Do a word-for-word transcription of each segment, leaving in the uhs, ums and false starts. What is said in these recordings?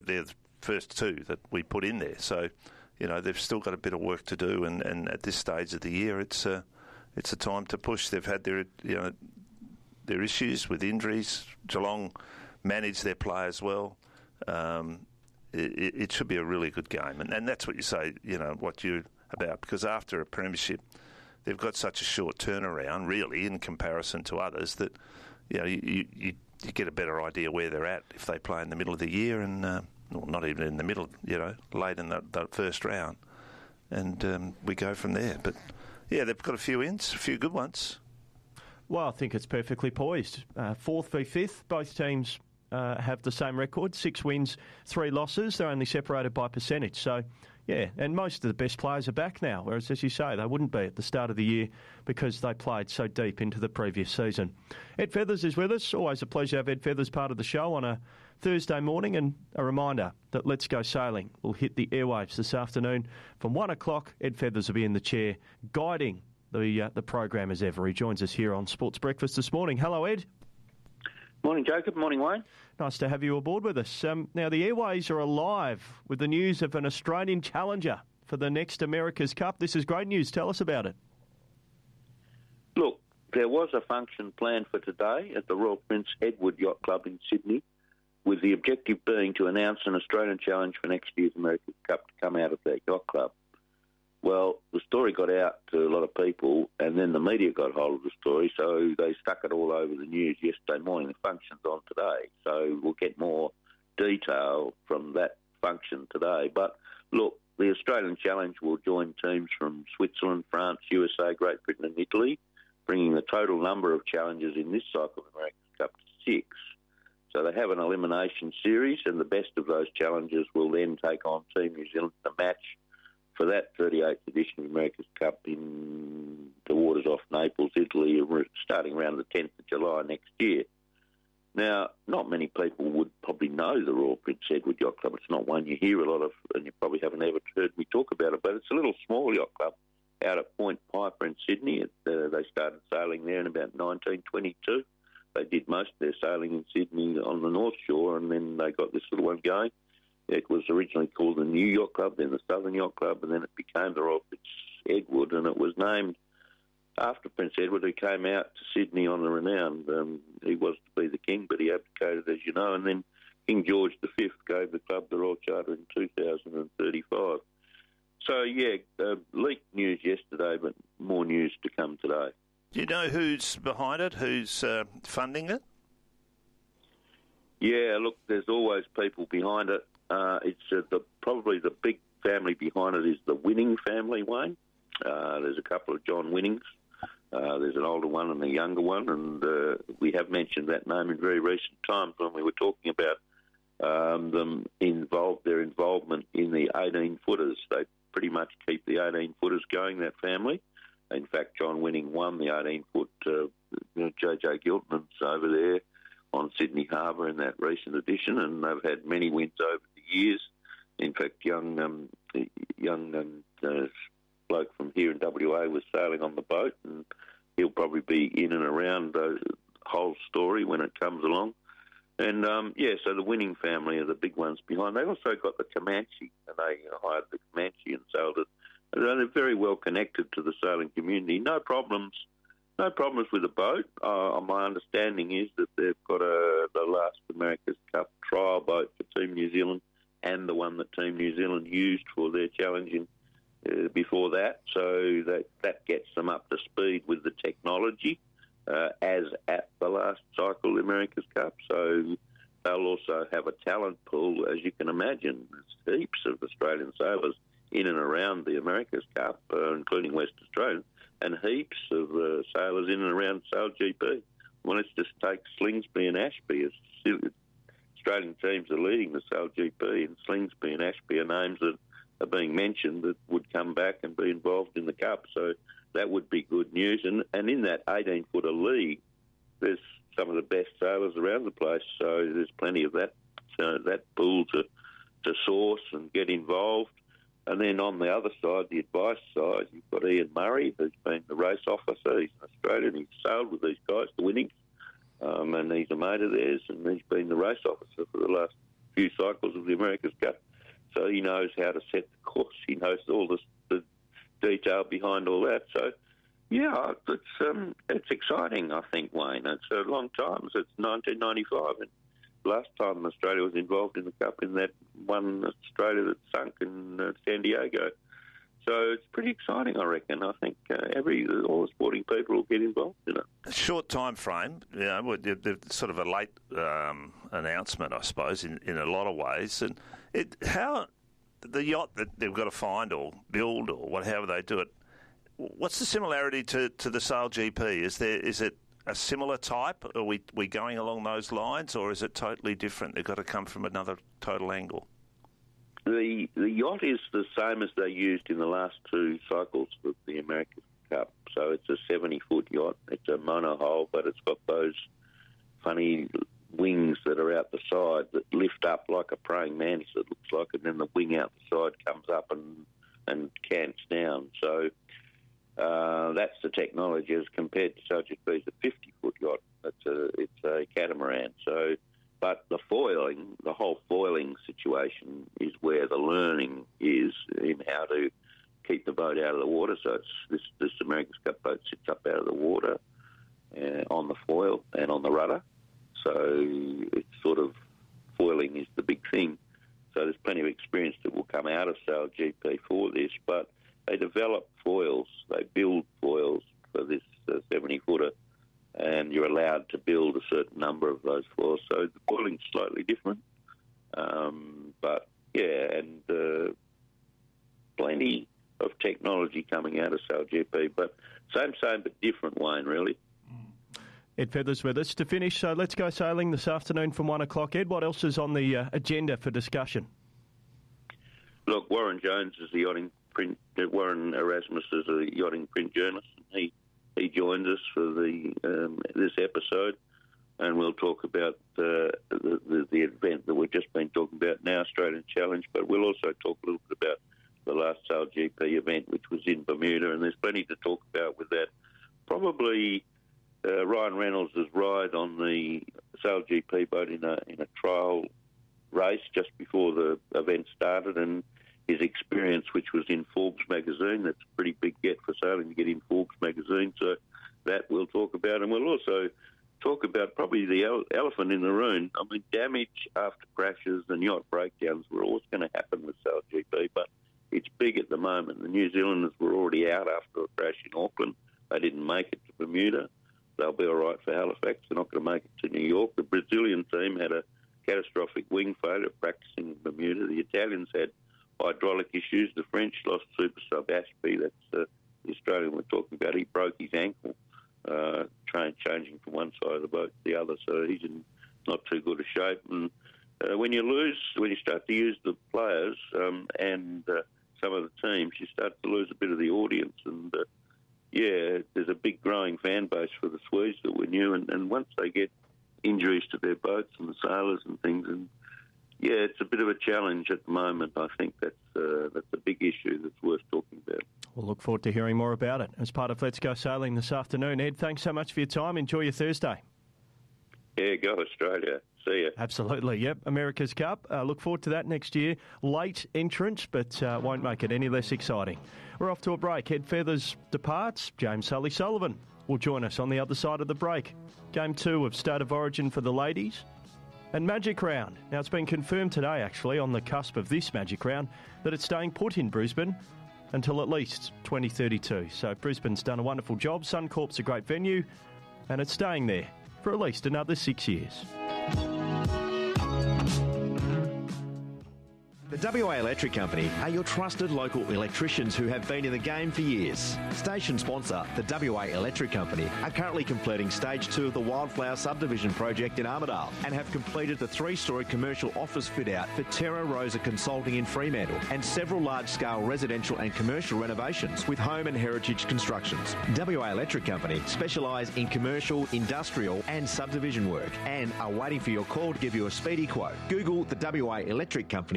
they're the first two that we put in there. So, you know, they've still got a bit of work to do, and, and at this stage of the year, it's a, it's a time to push. They've had their, you know, their issues with injuries. Geelong manage their players well. Um, it, it should be a really good game, and, and that's what you say, you know, what you about, because after a premiership, they've got such a short turnaround, really, in comparison to others, that, you know, you, you, you get a better idea where they're at if they play in the middle of the year, and uh, well, not even in the middle, you know, late in the, the first round, and um, we go from there. But yeah, they've got a few wins, a few good ones. Well, I think it's perfectly poised. Uh, fourth v fifth, both teams uh, have the same record, six wins, three losses. They're only separated by percentage. So, yeah, and most of the best players are back now, whereas, as you say, they wouldn't be at the start of the year because they played so deep into the previous season. Ed Feathers is with us. Always a pleasure to have Ed Feathers part of the show on a Thursday morning, and a reminder that Let's Go Sailing will hit the airwaves this afternoon from one o'clock. Ed Feathers will be in the chair guiding the uh, the program as ever. He joins us here on Sports Breakfast this morning. Hello, Ed. Morning, Jacob. Morning, Wayne. Nice to have you aboard with us. Um, now, the airways are alive with the news of an Australian challenger for the next America's Cup. This is great news. Tell us about it. Look, there was a function planned for today at the Royal Prince Edward Yacht Club in Sydney, with the objective being to announce an Australian challenge for next year's America's Cup to come out of that yacht club. Well, the story got out to a lot of people, and then the media got hold of the story, so they stuck it all over the news yesterday morning. The function's on today, so we'll get more detail from that function today. But look, the Australian Challenge will join teams from Switzerland, France, U S A, Great Britain and Italy, bringing the total number of challenges in this cycle of America's Cup to six. So they have an elimination series, and the best of those challenges will then take on Team New Zealand in a match for that thirty-eighth edition of America's Cup in the waters off Naples, Italy, starting around the tenth of July next year. Now, not many people would probably know the Royal Prince Edward Yacht Club. It's not one you hear a lot of, and you probably haven't ever heard me talk about it, but it's a little small yacht club out at Point Piper in Sydney. It, uh, they started sailing there in about nineteen twenty-two. They did most of their sailing in Sydney on the North Shore, and then they got this little one going. It was originally called the New Yacht Club, then the Southern Yacht Club, and then it became the Royal Prince Edward, and it was named after Prince Edward, who came out to Sydney on the Renown. Um, he was to be the king, but he abdicated, as you know, and then King George the Fifth gave the club the Royal Charter in two thousand thirty-five. So, yeah, uh, leaked news yesterday, but more news to come today. Do you know who's behind it, who's uh, funding it? Yeah, look, there's always people behind it. Uh, it's uh, the probably the big family behind it is the Winning family, Wayne. Uh, there's a couple of John Winnings. Uh, there's an older one and a younger one, and uh, we have mentioned that name in very recent times when we were talking about um, them involved, their involvement in the eighteen-footers. They pretty much keep the eighteen-footers going, that family. In fact, John Winning won the eighteen-foot uh, you know, J J Giltman's over there on Sydney Harbour in that recent edition, and they've had many wins over the years. In fact, young um, young um, uh, bloke from here in W A was sailing on the boat, and he'll probably be in and around the whole story when it comes along. And, um, yeah, so the Winning family are the big ones behind. They've also got the Comanche, and they you know, hired the Comanche and sailed it. And they're very well connected to the sailing community. No problems No problems with the boat. Uh, my understanding is that they've got a, the last America's Cup trial boat for Team New Zealand and the one that Team New Zealand used for their challenging uh, before that. So that, that gets them up to speed with the technology uh, as at the last cycle of America's Cup. So they'll also have a talent pool, as you can imagine. There's heaps of Australian sailors in and around the America's Cup, uh, including West Australia, and heaps of uh, sailors in and around Sail G P. Well, let's just take Slingsby and Ashby. As Australian teams are leading the Sail G P, and Slingsby and Ashby are names that are being mentioned that would come back and be involved in the Cup. So that would be good news. And, and in that eighteen-footer league, there's some of the best sailors around the place, so there's plenty of that uh, that pool to, to source and get involved. And then on the other side, the advice side, you've got Ian Murray, who's been the race officer. He's an Australian. He's sailed with these guys, the Winnings, um, and he's a mate of theirs, and he's been the race officer for the last few cycles of the America's Cup, so he knows how to set the course. He knows all the, the detail behind all that. So, yeah, it's um, it's exciting, I think, Wayne. It's a long time. It's nineteen ninety-five, and last time Australia was involved in the Cup in that one Australia that sunk in uh, San Diego. So it's pretty exciting, I reckon. I think uh, every all the sporting people will get involved in it. A short time frame, you know, sort of a late um, announcement, I suppose, in, in a lot of ways. And it, how the yacht that they've got to find or build or whatever they do it, what's the similarity to, to the Sail G P? Is there is it a similar type? Are we we going along those lines, or is it totally different? They've got to come from another total angle. The the yacht is the same as they used in the last two cycles of the America's Cup. So it's a seventy-foot yacht. It's a monohull, but it's got those funny wings that are out the side that lift up like a praying mantis, it looks like, and then the wing out the side comes up and, and cants down. So uh, that's the technology as compared to Sail G P's a fifty-foot yacht. It's a, it's a catamaran. So... But the foiling, the whole foiling situation is where the learning is in how to keep the boat out of the water. So it's this, this America's Cup boat sits up out of the water uh, on the foil and on the rudder. So it's sort of foiling is the big thing. So there's plenty of experience that will come out of Sail G P for this. But they develop foils, they build foils for this uh, seventy-footer. And you're allowed to build a certain number of those foils. So the foiling's slightly different. Um, but, yeah, and uh, plenty of technology coming out of Sail G P. But same, same, but different, Wayne, really. Ed Feathers with us to finish. So let's go sailing this afternoon from one o'clock. Ed, what else is on the uh, agenda for discussion? Look, Warren Jones is the yachting print... Uh, Warren Erasmus is a yachting print journalist. He... He joins us for the um, this episode, and we'll talk about uh, the, the, the event that we've just been talking about now, Australian Challenge, but we'll also talk a little bit about the last Sail G P event, which was in Bermuda, and there's plenty to talk about with that. Probably uh, Ryan Reynolds' ride on the Sail G P boat in a, in a trial race just before the event started, and his experience, which was in Forbes magazine. That's a pretty big get for sailing to get in Forbes magazine. So that we'll talk about. And we'll also talk about probably the ele- elephant in the room. I mean, damage after crashes and yacht breakdowns were always going to happen with Sail G P, but it's big at the moment. The New Zealanders were already out after a crash in Auckland. They didn't make it to Bermuda. They'll be all right for Halifax. They're not going to make it to New York. The Brazilian team had a catastrophic wing failure practicing in Bermuda. The Italians had hydraulic issues. The French lost super sub Ashby. That's uh, the Australian we're talking about. He broke his ankle uh, train changing from one side of the boat to the other, so he's in not too good a shape. And uh, when you lose, when you start to use the players um, and uh, some of the teams, you start to lose a bit of the audience. And uh, yeah, there's a big growing fan base for the Swedes that we knew, and, and once they get injuries to their boats and the sailors and things, and yeah, it's a bit of a challenge at the moment. I think that's uh, that's a big issue that's worth talking about. We'll look forward to hearing more about it as part of Let's Go Sailing this afternoon. Ed, thanks so much for your time. Enjoy your Thursday. Yeah, go Australia. See you. Absolutely, yep. America's Cup. Uh, look forward to that next year. Late entrance, but uh, won't make it any less exciting. We're off to a break. Ed Feathers departs. James Sully Sullivan will join us on the other side of the break. Game two of State of Origin for the ladies. And Magic Round. Now, it's been confirmed today, actually, on the cusp of this Magic Round, that it's staying put in Brisbane until at least twenty thirty-two. So Brisbane's done a wonderful job. Suncorp's a great venue, and it's staying there for at least another six years. The W A Electric Company are your trusted local electricians who have been in the game for years. Station sponsor, the W A Electric Company, are currently completing stage two of the Wildflower subdivision project in Armidale and have completed the three-storey commercial office fit-out for Terra Rosa Consulting in Fremantle and several large-scale residential and commercial renovations with home and heritage constructions. W A Electric Company specialise in commercial, industrial and subdivision work and are waiting for your call to give you a speedy quote. Google the W A Electric Company today.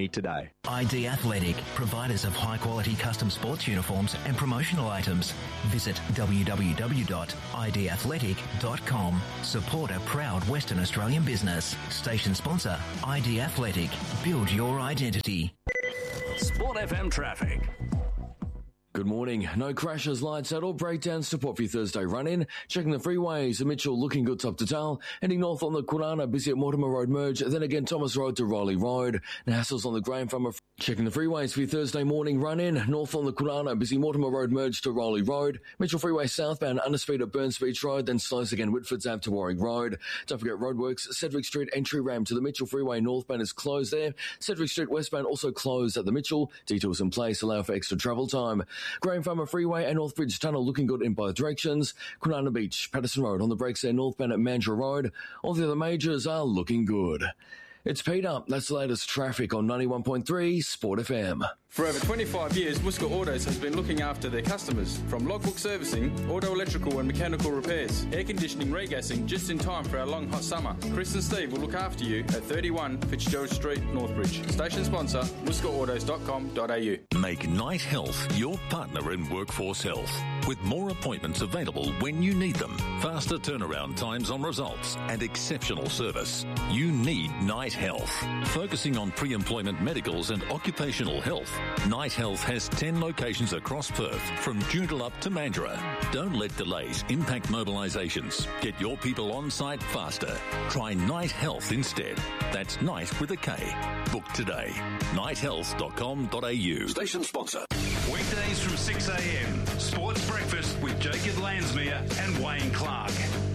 Friday. I D Athletic, providers of high-quality custom sports uniforms and promotional items. Visit w w w dot i d athletic dot com. Support a proud Western Australian business. Station sponsor, I D Athletic. Build your identity. Sport F M traffic. Good morning. No crashes, lights out or breakdowns to pop for your Thursday run-in. Checking the freeways, Mitchell looking good top to tail. Heading north on the Kurana, busy at Mortimer Road merge. Then again, Thomas Road to Riley Road. Now hassles on the Graham Farmer. Checking the freeways for your Thursday morning run-in. North on the Kurana, busy Mortimer Road merge to Riley Road. Mitchell Freeway southbound, underspeed at Burns Beach Road. Then slows again, Whitford's Ave to Warwick Road. Don't forget roadworks. Cedric Street entry ramp to the Mitchell Freeway northbound is closed there. Cedric Street westbound also closed at the Mitchell. Detours in place allow for extra travel time. Graham Farmer Freeway and Northbridge Tunnel looking good in both directions. Kwinana Beach, Patterson Road on the brakes there northbound at Mandurah Road. All the other majors are looking good. It's Peter. That's the latest traffic on ninety-one point three Sport F M. For over twenty-five years, Muska Autos has been looking after their customers. From logbook servicing, auto electrical and mechanical repairs, air conditioning, regassing, just in time for our long hot summer. Chris and Steve will look after you at thirty-one Fitzgerald Street, Northbridge. Station sponsor, muska autos dot com dot a u. Make Night Health your partner in workforce health. With more appointments available when you need them, faster turnaround times on results, and exceptional service. You need Night Health. Focusing on pre-employment medicals and occupational health, Night Health has ten locations across Perth, from Joondalup to Mandurah. Don't let delays impact mobilisations. Get your people on site faster. Try Night Health instead. That's Night with a K. Book today. night health dot com dot a u. Station sponsor. Weekdays from six a m. Sports Breakfast with Jacob Lansmere and Wayne Clark.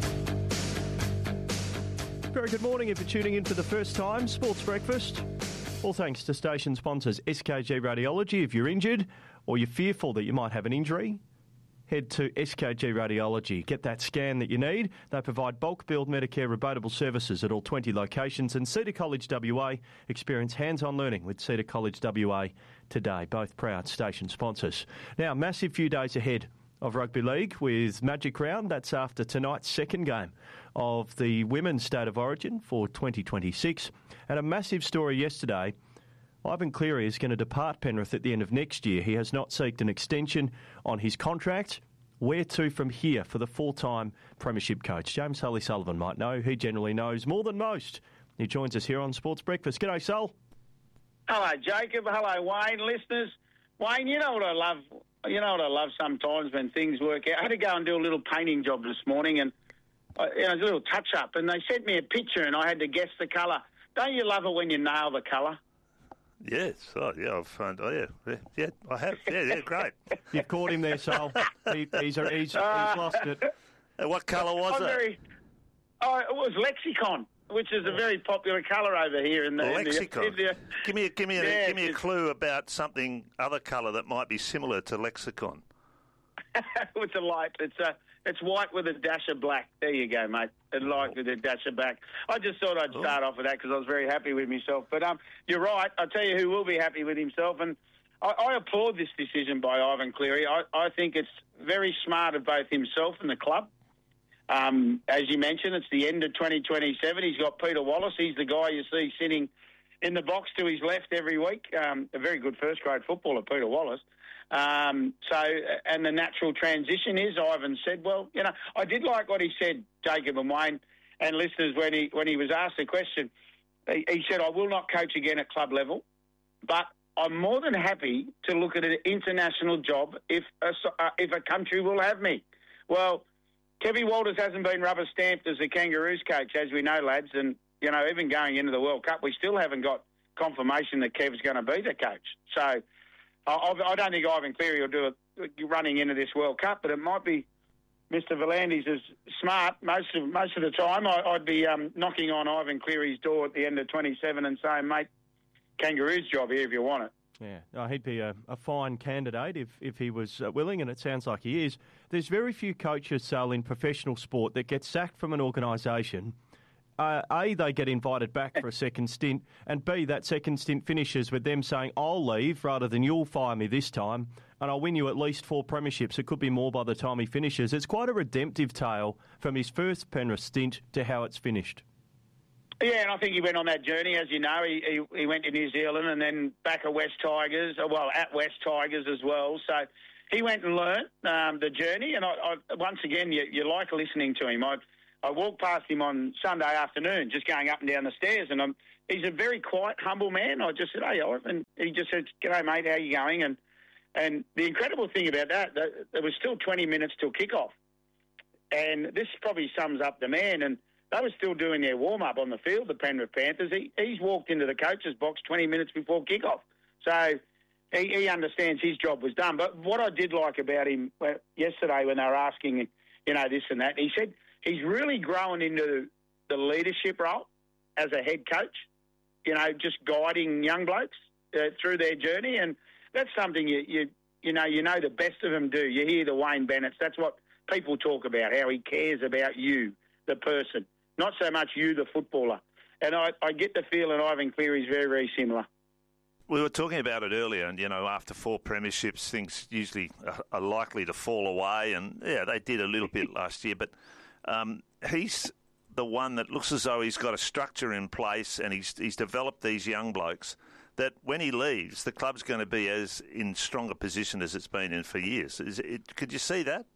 Very good morning if you're tuning in for the first time. Sports Breakfast. All thanks to station sponsors S K G Radiology. If you're injured or you're fearful that you might have an injury, head to S K G Radiology. Get that scan that you need. They provide bulk billed Medicare rebate services at all twenty locations. And Cedar College W A. Experience hands-on learning with Cedar College W A today. Both proud station sponsors. Now, massive few days ahead of Rugby League with Magic Round. That's after tonight's second game of the Women's State of Origin for twenty twenty-six. And a massive story yesterday. Ivan Cleary is going to depart Penrith at the end of next year. He has not sought an extension on his contract. Where to from here for the full-time premiership coach? James Hully-Sullivan might know. He generally knows more than most. He joins us here on Sports Breakfast. G'day, Sul. Hello, Jacob. Hello, Wayne. Listeners. Wayne, you know what I love? You know what I love sometimes when things work out. I had to go and do a little painting job this morning, and uh, you know, a little touch-up, and they sent me a picture, and I had to guess the colour. Don't you love it when you nail the colour? Yes, oh, yeah, I've found, oh, yeah, yeah, yeah, I have, yeah, yeah, great. You've caught him there, Sol. He, he's, he's, he's uh, lost it. And what colour was I'm it? Very, oh, it was Lexicon, which is a very popular colour over here in the Lexicon. In the, in the, give me, a, give me, a, yeah, give me a clue about something other colour that might be similar to Lexicon. It's a light. It's a. It's white with a dash of black. There you go, mate. And light with a dash of black. I just thought I'd start off with that because I was very happy with myself. But um, you're right. I'll tell you who will be happy with himself. And I, I applaud this decision by Ivan Cleary. I, I think it's very smart of both himself and the club. Um, as you mentioned, it's the end of twenty twenty-seven. He's got Peter Wallace. He's the guy you see sitting in the box to his left every week. Um, a very good first-grade footballer, Peter Wallace. Um, so, and the natural transition is, Ivan said, well, you know, I did like what he said, Jacob and Wayne, and listeners, when he when he was asked the question, he, he said, I will not coach again at club level, but I'm more than happy to look at an international job if a, uh, if a country will have me. Well, Kevin Walters hasn't been rubber stamped as the Kangaroos coach, as we know, lads, and, you know, even going into the World Cup, we still haven't got confirmation that Kev's going to be the coach. So, I don't think Ivan Cleary will do it running into this World Cup, but it might be Mister Volandis is smart. Most of most of the time, I, I'd be um, knocking on Ivan Cleary's door at the end of twenty-seven and saying, mate, Kangaroo's job here if you want it. Yeah, oh, he'd be a, a fine candidate if, if he was uh, willing, and it sounds like he is. There's very few coaches, Sal, in professional sport that get sacked from an organisation. Uh, A, they get invited back for a second stint, and B, that second stint finishes with them saying, I'll leave rather than you'll fire me this time, and I'll win you at least four premierships. It could be more by the time he finishes. It's quite a redemptive tale from his first Penrith stint to how it's finished. Yeah, and I think he went on that journey, as you know. He he, he went to New Zealand and then back at West Tigers, well, at West Tigers as well. So he went and learnt um, the journey, and I, I, once again, you, you like listening to him. I I walked past him on Sunday afternoon, just going up and down the stairs, and I'm, he's a very quiet, humble man. I just said, hey, Olive, and he just said, g'day, mate, how you going? And and the incredible thing about that, that there was still twenty minutes till kickoff, and this probably sums up the man. And they were still doing their warm-up on the field, the Penrith Panthers. He, he's walked into the coach's box twenty minutes before kickoff. So he, he understands his job was done. But what I did like about him yesterday when they were asking, you know, this and that, he said he's really grown into the leadership role as a head coach, you know, just guiding young blokes uh, through their journey. And that's something, you, you you know, you know the best of them do. You hear the Wayne Bennett's. That's what people talk about, how he cares about you, the person. Not so much you, the footballer. And I, I get the feeling Ivan Cleary's very, very similar. We were talking about it earlier, and, you know, after four premierships, things usually are, are likely to fall away. And, yeah, they did a little bit last year. But um, he's the one that looks as though he's got a structure in place, and he's he's developed these young blokes that when he leaves, the club's going to be as in stronger position as it's been in for years. Is it, could you see that?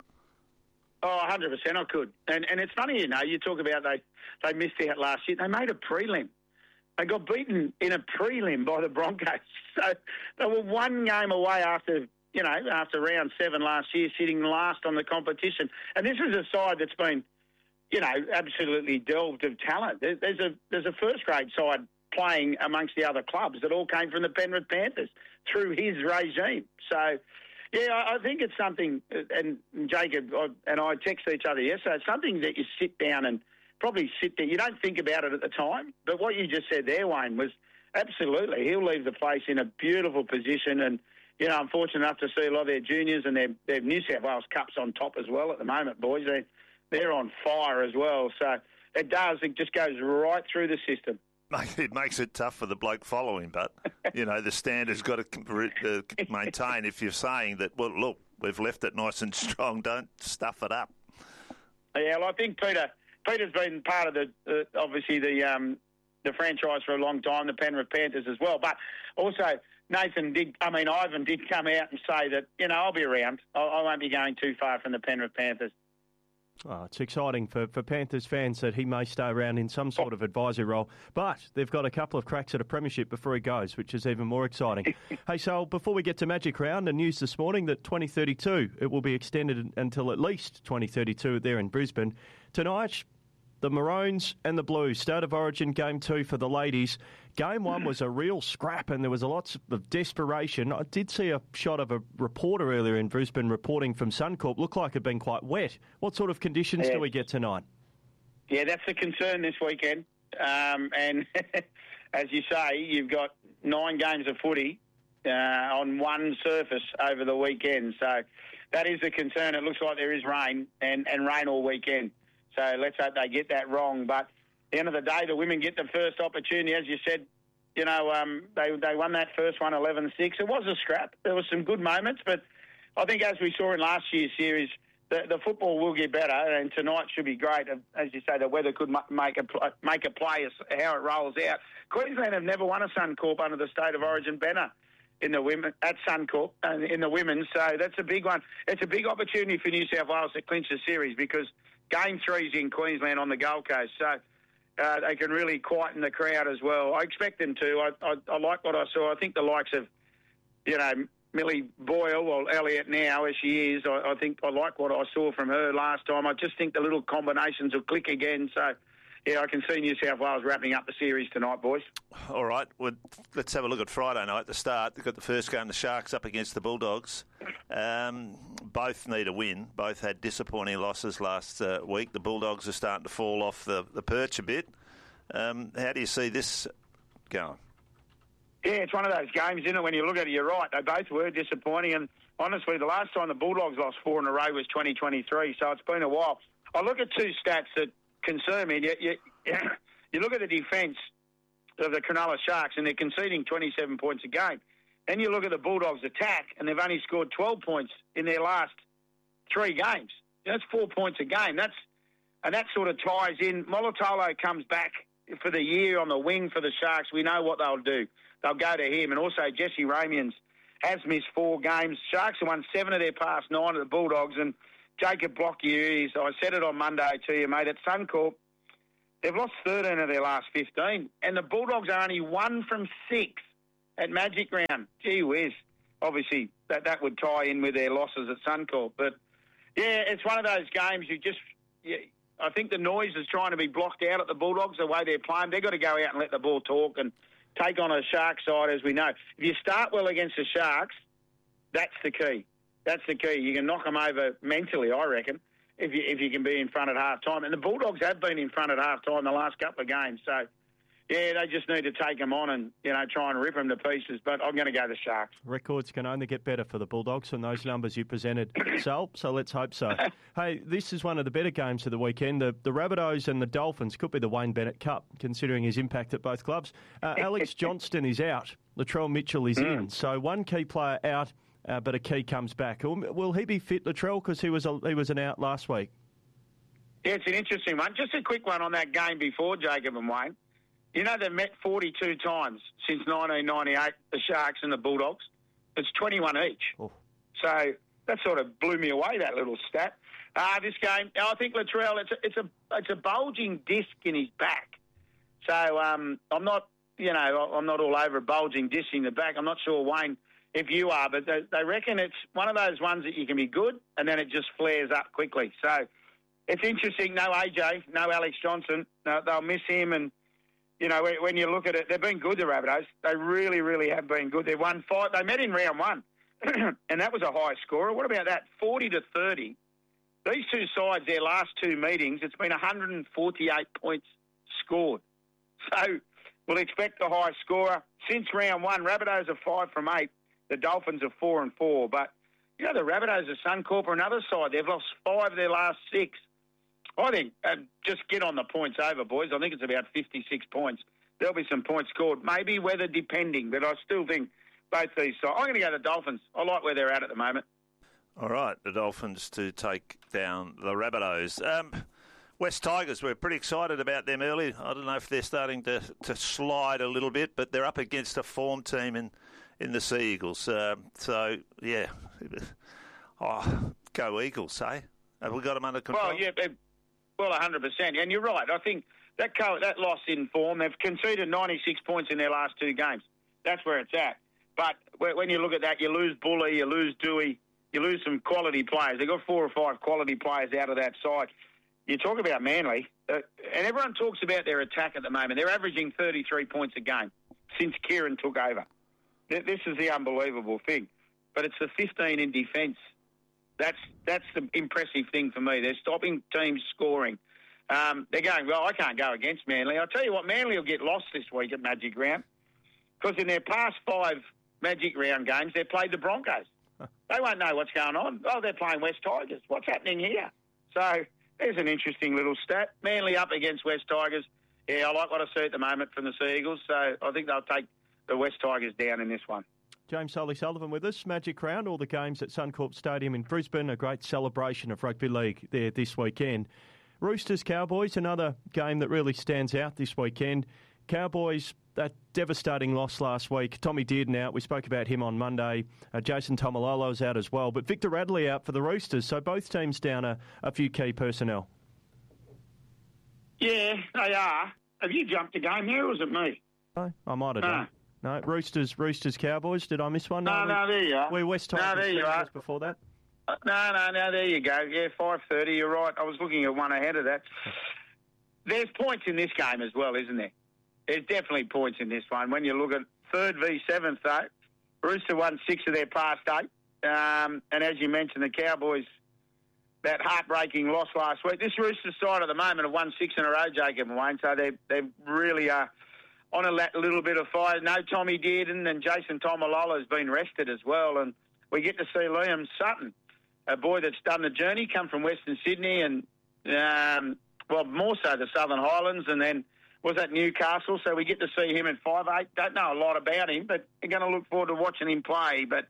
Oh, one hundred percent I could. And and it's funny, you know, you talk about they, they missed out last year. They made a prelim. They got beaten in a prelim by the Broncos. So they were one game away after, you know, after round seven last year, sitting last on the competition. And this is a side that's been, you know, absolutely delved of talent. There, there's a there's a first-grade side playing amongst the other clubs that all came from the Penrith Panthers through his regime. So... yeah, I think it's something, and Jacob and I text each other yesterday, it's something that you sit down and probably sit there. You don't think about it at the time, but what you just said there, Wayne, was absolutely. He'll leave the place in a beautiful position, and, you know, I'm fortunate enough to see a lot of their juniors and their, their New South Wales Cups on top as well at the moment, boys. They're, they're on fire as well. So it does, it just goes right through the system. It makes it tough for the bloke following, but, you know, the standard's got to uh, maintain if you're saying that, well, look, we've left it nice and strong, don't stuff it up. Yeah, well, I think Peter Peter's been part of the, uh, obviously, the um, the franchise for a long time, the Penrith Panthers as well. But also, Nathan did, I mean, Ivan did come out and say that, you know, I'll be around. I, I won't be going too far from the Penrith Panthers. Oh, it's exciting for, for Panthers fans that he may stay around in some sort of advisory role. But they've got a couple of cracks at a premiership before he goes, which is even more exciting. Hey, so before we get to Magic Round, the news this morning that twenty thirty-two, it will be extended until at least twenty thirty-two there in Brisbane. Tonight, the Maroons and the Blues. Start of Origin, game two for the ladies. Game one was a real scrap and there was a lot of desperation. I did see a shot of a reporter earlier in Brisbane reporting from Suncorp. Looked like it had been quite wet. What sort of conditions yeah. do we get tonight? Yeah, that's the concern this weekend. Um, and as you say, you've got nine games of footy uh, on one surface over the weekend. So that is the concern. It looks like there is rain and, and rain all weekend. So let's hope they get that wrong. But at the end of the day, the women get the first opportunity. As you said, you know, um, they they won that first one eleven six. It was a scrap. There were some good moments, but I think as we saw in last year's series, the, the football will get better, and tonight should be great. As you say, the weather could make a make a play as how it rolls out. Queensland have never won a Suncorp under the State of Origin banner in the women at Suncorp and in the women, so that's a big one. It's a big opportunity for New South Wales to clinch the series because game three's in Queensland on the Gold Coast, so uh, they can really quieten the crowd as well. I expect them to. I, I, I like what I saw. I think the likes of, you know, Millie Boyle, well, Elliott now as she is, I, I think I like what I saw from her last time. I just think the little combinations will click again. So, yeah, I can see New South Wales wrapping up the series tonight, boys. All right, well, let's have a look at Friday night at the start. They've got the first game, the Sharks up against the Bulldogs. Um, both need a win. Both had disappointing losses last uh, week. The Bulldogs are starting to fall off the, the perch a bit. Um, how do you see this going? Yeah, it's one of those games, isn't it? When you look at it, you're right. They both were disappointing. And honestly, the last time the Bulldogs lost four in a row was twenty twenty-three, so it's been a while. I look at two stats that concern me. You, you, you look at the defence of the Cronulla Sharks, and they're conceding twenty-seven points a game. Then you look at the Bulldogs' attack, and they've only scored twelve points in their last three games. That's four points a game. That's and that sort of ties in. Molitolo comes back for the year on the wing for the Sharks. We know what they'll do. They'll go to him. And also Jesse Ramians has missed four games. Sharks have won seven of their past nine of the Bulldogs. And Jacob Lockyer is, I said it on Monday to you, mate, at Suncorp, they've lost thirteen of their last fifteen. And the Bulldogs are only one from six at Magic Round. Gee whiz. Obviously, that, that would tie in with their losses at Suncorp. But, yeah, it's one of those games you just... Yeah, I think the noise is trying to be blocked out at the Bulldogs, the way they're playing. They've got to go out and let the ball talk and take on a Sharks side, as we know. If you start well against the Sharks, that's the key. That's the key. You can knock them over mentally, I reckon, if you if you can be in front at half-time. And the Bulldogs have been in front at half-time the last couple of games. So, yeah, they just need to take them on and, you know, try and rip them to pieces. But I'm going to go the Sharks. Records can only get better for the Bulldogs and those numbers you presented, Sal, so let's hope so. Hey, this is one of the better games of the weekend. The, the Rabbitohs and the Dolphins could be the Wayne Bennett Cup, considering his impact at both clubs. Uh, Alex Johnston is out. Latrell Mitchell is mm. in. So one key player out, uh, but a key comes back. Will, will he be fit, Latrell, because he was a, he was an out last week? Yeah, it's an interesting one. Just a quick one on that game before, Jacob and Wayne. You know, they've met forty-two times since nineteen ninety-eight, the Sharks and the Bulldogs. It's twenty-one each. Oh. So that sort of blew me away, that little stat. Uh, this game, I think Latrell, it's a, it's a it's a bulging disc in his back. So um, I'm not, you know, I'm not all over a bulging disc in the back. I'm not sure, Wayne, if you are, but they, they reckon it's one of those ones that you can be good and then it just flares up quickly. So it's interesting. No A J, no Alex Johnston. No, they'll miss him. And, you know, when you look at it, they've been good, the Rabbitohs. They really, really have been good. They've won five. They met in round one, and that was a high scorer. What about that? forty to thirty. These two sides, their last two meetings, it's been one hundred forty-eight points scored. So we'll expect the high scorer. Since round one, Rabbitohs are five from eight. The Dolphins are four and four. But, you know, the Rabbitohs of Suncorp are another side. They've lost five of their last six. I think, uh, just get on the points over, boys. I think it's about fifty-six points. There'll be some points scored, maybe weather depending, but I still think both these sides. I'm going to go to the Dolphins. I like where they're at at the moment. All right, the Dolphins to take down the Rabbitohs. Um, West Tigers, we're pretty excited about them early. I don't know if they're starting to, to slide a little bit, but they're up against a form team in, in the Sea Eagles. Um, so, yeah, oh, go Eagles, eh? Have we got them under control? Well, yeah, well, one hundred percent. And you're right. I think that co- that loss in form, they've conceded ninety-six points in their last two games. That's where it's at. But when you look at that, you lose Bully, you lose Dewey, you lose some quality players. They've got four or five quality players out of that side. You talk about Manly, uh, and everyone talks about their attack at the moment. They're averaging thirty-three points a game since Kieran took over. This is the unbelievable thing. But it's the fifteen in defence. That's that's the impressive thing for me. They're stopping teams scoring. Um, they're going, well, I can't go against Manly. I'll tell you what, Manly will get lost this week at Magic Round because in their past five Magic Round games, they've played the Broncos. They won't know what's going on. Oh, they're playing West Tigers. What's happening here? So there's an interesting little stat. Manly up against West Tigers. Yeah, I like what I see at the moment from the Sea Eagles. So I think they'll take the West Tigers down in this one. James Solly-Sullivan with us. Magic Round, all the games at Suncorp Stadium in Brisbane. A great celebration of rugby league there this weekend. Roosters Cowboys, another game that really stands out this weekend. Cowboys, that devastating loss last week. Tommy Dearden out. We spoke about him on Monday. Uh, Jason Tomalolo's out as well. But Victor Radley out for the Roosters. So both teams down a, a few key personnel. Yeah, they are. Have you jumped a game there or was it me? No, I might have done. No, Roosters, Roosters, Cowboys. Did I miss one? No, no, no there you are. We're West Tigers. No, there you are. Before that. Uh, no, no, no, there you go. Yeah, five thirty, you're right. I was looking at one ahead of that. There's points in this game as well, isn't there? There's definitely points in this one. When you look at third v seventh, though, Rooster won six of their past eight. Um, and as you mentioned, the Cowboys, that heartbreaking loss last week. This Rooster side at the moment have won six in a row, Jacob and Wayne, so they they really are on a little bit of fire. No Tommy Dearden, and Jason Tomalolo has been rested as well. And we get to see Liam Sutton, a boy that's done the journey, come from Western Sydney and, um, well, more so the Southern Highlands, and then was at Newcastle. So we get to see him at five eight. Don't know a lot about him, but we're going to look forward to watching him play. But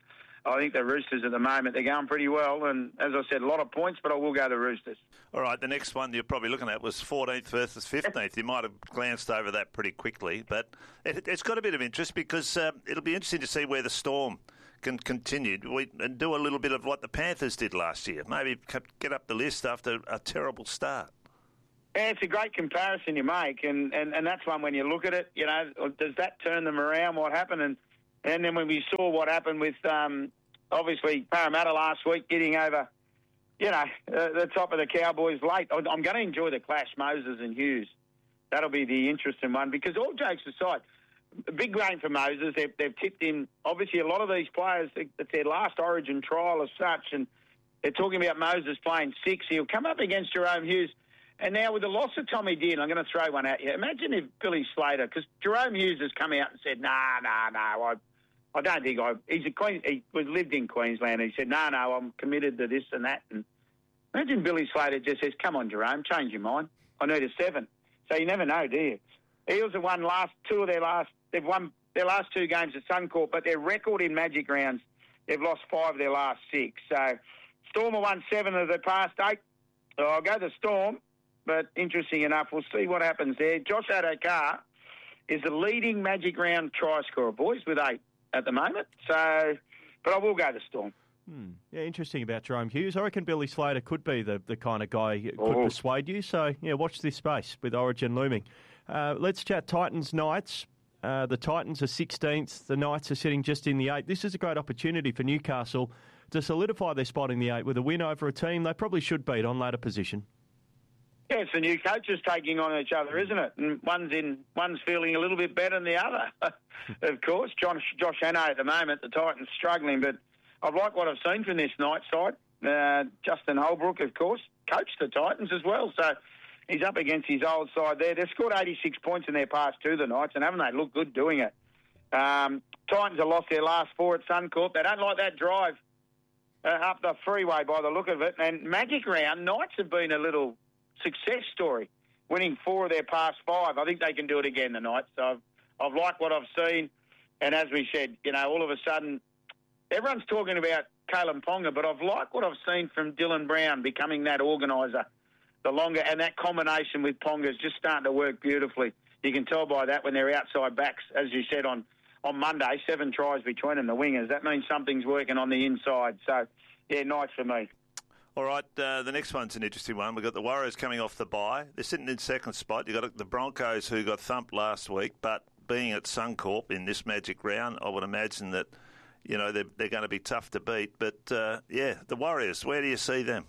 I think the Roosters at the moment, they're going pretty well. And as I said, a lot of points, but I will go the Roosters. All right, the next one you're probably looking at was fourteenth versus fifteenth. You might have glanced over that pretty quickly, but it, it's got a bit of interest because uh, it'll be interesting to see where the Storm can continue we, and do a little bit of what the Panthers did last year. Maybe get up the list after a terrible start. Yeah, it's a great comparison you make, and, and, and that's one when you look at it, you know, does that turn them around, what happened? And and then when we saw what happened with, um, obviously, Parramatta last week getting over, you know, uh, the top of the Cowboys late. I'm going to enjoy the clash, Moses and Hughes. That'll be the interesting one, because all jokes aside, a big game for Moses. They've, they've tipped in, obviously, a lot of these players, it's their last Origin trial as such, and they're talking about Moses playing six. He'll come up against Jerome Hughes. And now with the loss of Tommy Dean, I'm going to throw one at you. Imagine if Billy Slater, because Jerome Hughes has come out and said, nah, nah, nah, I, I don't think I... He's a Queen, he was lived in Queensland, and he said, no, no, I'm committed to this and that. And imagine Billy Slater just says, come on, Jerome, change your mind. I need a seven. So you never know, do you? Eels have won last two of their last... They've won their last two games at Suncorp, but their record in Magic rounds, they've lost five of their last six. So Storm have won seven of their past eight. So I'll go to Storm. But interesting enough, we'll see what happens there. Josh Adokar is the leading Magic round try scorer, boys, with eight at the moment. So, but I will go to Storm. Hmm. Yeah, interesting about Jerome Hughes. I reckon Billy Slater could be the, the kind of guy who could Oh. persuade you. So, yeah, watch this space with Origin looming. Uh, let's chat Titans Knights. Uh, the Titans are sixteenth. The Knights are sitting just in the eight. This is a great opportunity for Newcastle to solidify their spot in the eight with a win over a team they probably should beat on ladder position. Yeah, it's the new coaches taking on each other, isn't it? And one's in, one's feeling a little bit better than the other. Of course, John, Josh Hannay at the moment, the Titans struggling, but I like what I've seen from this Knights side. Uh, Justin Holbrook, of course, coached the Titans as well, so he's up against his old side there. They've scored eighty-six points in their past two, the Knights, and haven't they looked good doing it? Um, Titans have lost their last four at Suncorp. They don't like that drive uh, up the freeway by the look of it. And Magic round, Knights have been a little success story, winning four of their past five. I think they can do it again, the Knights. So I've, I've liked what I've seen. And as we said, you know, all of a sudden, everyone's talking about Kalen Ponga, but I've liked what I've seen from Dylan Brown becoming that organiser. The longer, and that combination with Ponga is just starting to work beautifully. You can tell by that when they're outside backs, as you said on, on Monday, seven tries between them, the wingers. That means something's working on the inside. So, yeah, Knights for me. All right, uh, the next one's an interesting one. We've got the Warriors coming off the bye. They're sitting in second spot. You've got the Broncos who got thumped last week, but being at Suncorp in this Magic round, I would imagine that, you know, they're, they're going to be tough to beat. But, uh, yeah, the Warriors, where do you see them?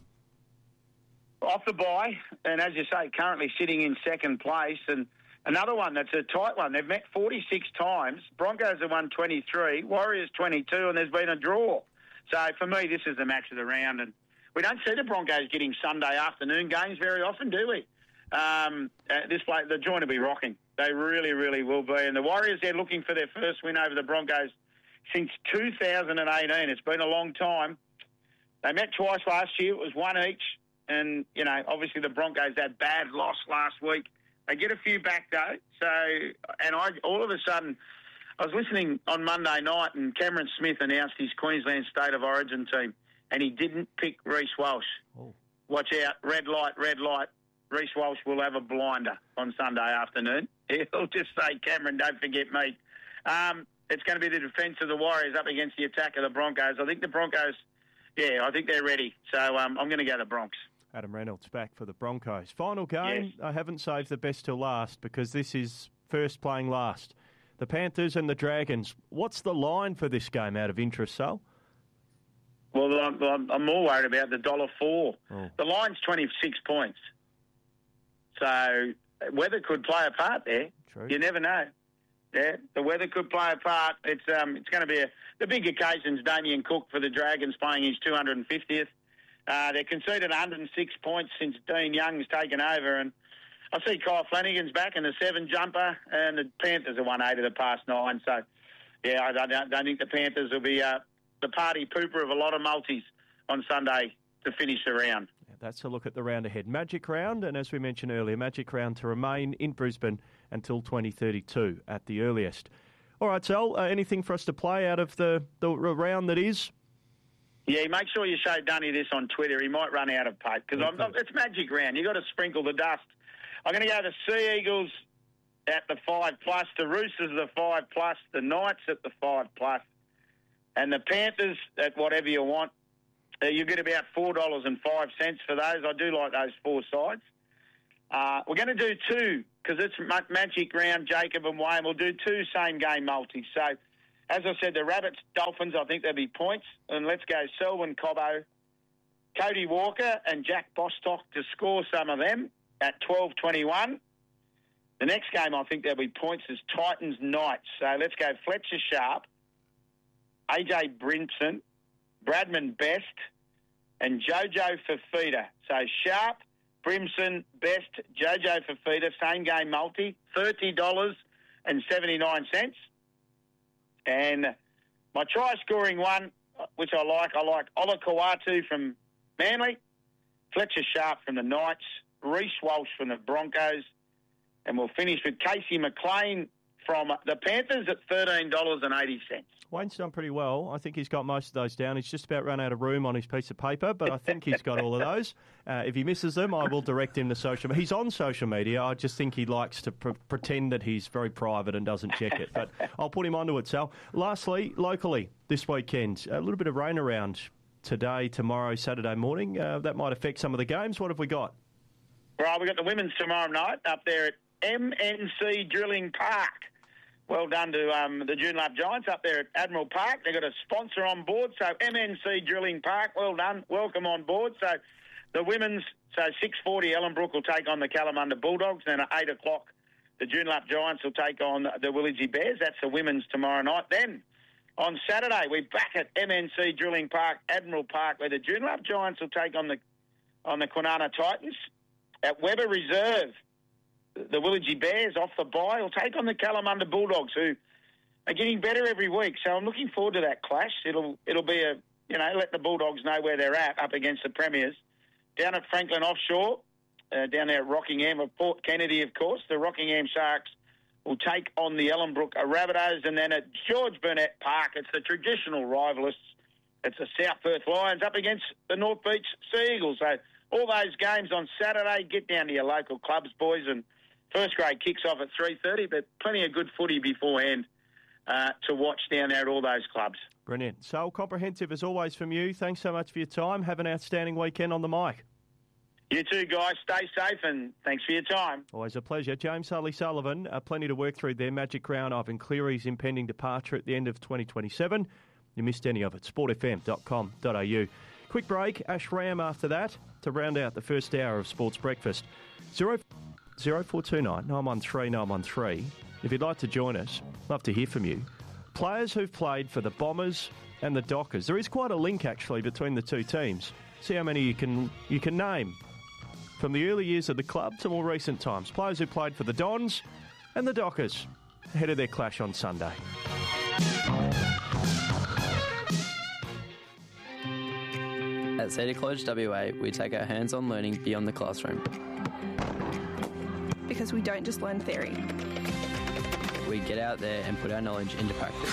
Off the bye, and as you say, currently sitting in second place. And another one that's a tight one. They've met forty-six times. Broncos have won twenty-three, Warriors twenty-two, and there's been a draw. So for me, this is the match of the round. And we don't see the Broncos getting Sunday afternoon games very often, do we? Um, uh, this play, the joint will be rocking. They really, really will be. And the Warriors, they're looking for their first win over the Broncos since two thousand eighteen. It's been a long time. They met twice last year. It was one each. And, you know, obviously the Broncos had bad loss last week. They get a few back, though. So, and I all of a sudden, I was listening on Monday night and Cameron Smith announced his Queensland State of Origin team, and he didn't pick Reece Walsh. Oh. Watch out, red light, red light. Reece Walsh will have a blinder on Sunday afternoon. He'll just say, Cameron, don't forget me. Um, it's going to be the defence of the Warriors up against the attack of the Broncos. I think the Broncos, yeah, I think they're ready. So um, I'm going to go to Bronx. Adam Reynolds back for the Broncos. Final game, yes. I haven't saved the best till last because this is first playing last. The Panthers and the Dragons. What's the line for this game out of interest, Sal? Well, I'm, I'm more worried about the dollar four. Oh. The line's twenty-six points. So weather could play a part there. True. You never know. Yeah, the weather could play a part. It's um, it's going to be a, the big occasion's Damien Cook for the Dragons playing his two hundred fiftieth. Uh, they've conceded one hundred six points since Dean Young's taken over, and I see Kyle Flanagan's back in the seven jumper, and the Panthers have won eight of the past nine. So, yeah, I don't, don't think the Panthers will be uh, the party pooper of a lot of multis on Sunday to finish the round. Yeah, that's a look at the round ahead. Magic round, and as we mentioned earlier, Magic round to remain in Brisbane until twenty thirty-two at the earliest. All right, Sal, uh, anything for us to play out of the, the round that is? Yeah, make sure you show Dunny this on Twitter. He might run out of paint because it's magic round. You've got to sprinkle the dust. I'm going to go the Sea Eagles at the five plus, the Roosters at the five plus, the Knights at the five plus, and the Panthers at whatever you want. Uh, you get about four dollars and five cents for those. I do like those four sides. Uh, we're going to do two because it's magic round, Jacob and Wayne. We'll do two same game multis. So, as I said, the Rabbits, Dolphins, I think there'll be points. And let's go Selwyn Cobbo, Cody Walker and Jack Bostock to score some of them at twelve twenty-one. The next game I think there'll be points is Titans Knights. So let's go Fletcher Sharp, A J Brinson, Bradman Best and Jojo Fafita. So Sharp, Brimson, Best, Jojo Fafita, same game multi, thirty dollars and seventy-nine cents. And my try-scoring one, which I like, I like Ola Kawatu from Manly, Fletcher Sharp from the Knights, Reece Walsh from the Broncos, and we'll finish with Casey McLean from the Panthers at thirteen dollars and eighty cents. Wayne's done pretty well. I think he's got most of those down. He's just about run out of room on his piece of paper, but I think he's got all of those. Uh, if he misses them, I will direct him to social media. He's on social media. I just think he likes to pr- pretend that he's very private and doesn't check it. But I'll put him onto it, Sal. Lastly, locally, this weekend, a little bit of rain around today, tomorrow, Saturday morning. Uh, that might affect some of the games. What have we got? Right, we've got the women's tomorrow night up there at M N C Drilling Park. Well done to um, the Joondalup Giants up there at Admiral Park. They've got a sponsor on board, so M N C Drilling Park, well done. Welcome on board. So the women's, so six forty, Ellenbrook will take on the Kalamunda Bulldogs. Then at eight o'clock, the Joondalup Giants will take on the Willagee Bears. That's the women's tomorrow night. Then on Saturday, we're back at M N C Drilling Park, Admiral Park, where the Joondalup Giants will take on the on the Kwinana Titans. At Weber Reserve, the Willagee Bears off the bye will take on the Kalamunda Bulldogs, who are getting better every week. So I'm looking forward to that clash. It'll it'll be a, you know, let the Bulldogs know where they're at up against the Premiers. Down at Franklin Offshore, uh, down there at Rockingham, of Port Kennedy, of course, the Rockingham Sharks will take on the Ellenbrook Rabbitohs. And then at George Burnett Park, it's the traditional rivalists. It's the South Perth Lions up against the North Beach Sea Eagles. So all those games on Saturday, get down to your local clubs, boys, and first grade kicks off at three thirty, but plenty of good footy beforehand uh, to watch down there at all those clubs. Brilliant. So comprehensive as always from you. Thanks so much for your time. Have an outstanding weekend on the mic. You too, guys. Stay safe and thanks for your time. Always a pleasure. James Harley-Sullivan, uh, plenty to work through there. Magic round, Ivan Cleary's impending departure at the end of twenty twenty-seven. You missed any of it, sport f m dot com dot a u. Quick break, Ash Ram after that to round out the first hour of Sports Breakfast. Zero... zero four two nine, nine one three, nine one three. If you'd like to join us, love to hear from you. Players who've played for the Bombers and the Dockers. There is quite a link, actually, between the two teams. See how many you can you can name. From the early years of the club to more recent times. Players who played for the Dons and the Dockers ahead of their clash on Sunday. At Cedar College W A, we take our hands-on learning beyond the classroom. Because we don't just learn theory. We get out there and put our knowledge into practice.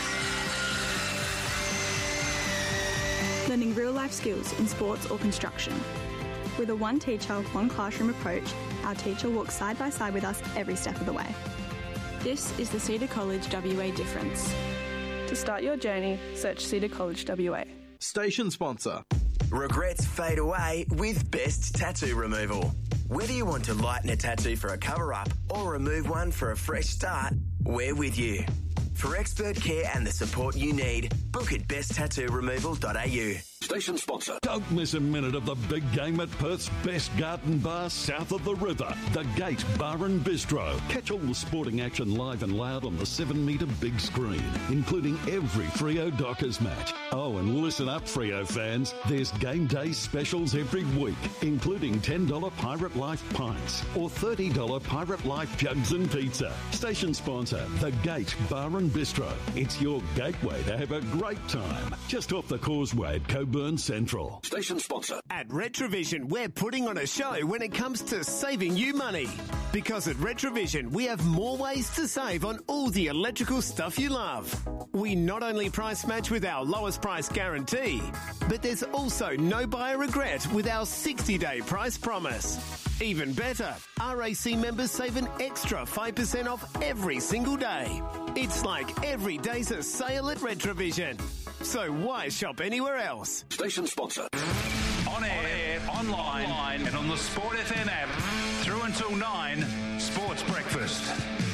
Learning real-life skills in sports or construction. With a one teacher, one classroom approach, our teacher walks side by side with us every step of the way. This is the Cedar College W A difference. To start your journey, search Cedar College W A. Station sponsor. Regrets fade away with Best Tattoo Removal. Whether you want to lighten a tattoo for a cover-up or remove one for a fresh start, we're with you. For expert care and the support you need, book at best tattoo removal dot a u. Station sponsor. Don't miss a minute of the big game at Perth's best garden bar south of the river, the Gate Bar and Bistro. Catch all the sporting action live and loud on the seven metre big screen, including every Freo Dockers match. Oh, and listen up, Freo fans. There's game day specials every week, including ten dollars Pirate Life pints or thirty dollars Pirate Life jugs and pizza. Station sponsor, the Gate Bar and Bistro. It's your gateway to have a great time. Just off the causeway at Coburg Burn Central. Station sponsor. At Retrovision, we're putting on a show when it comes to saving you money. Because at Retrovision, we have more ways to save on all the electrical stuff you love. We not only price match with our lowest price guarantee, but there's also no buyer regret with our sixty-day price promise. Even better, R A C members save an extra five percent off every single day. It's like every day's a sale at Retrovision. So why shop anywhere else? Station sponsor. On air, online, online and on the Sport F M app. Through until nine, Sports Breakfast.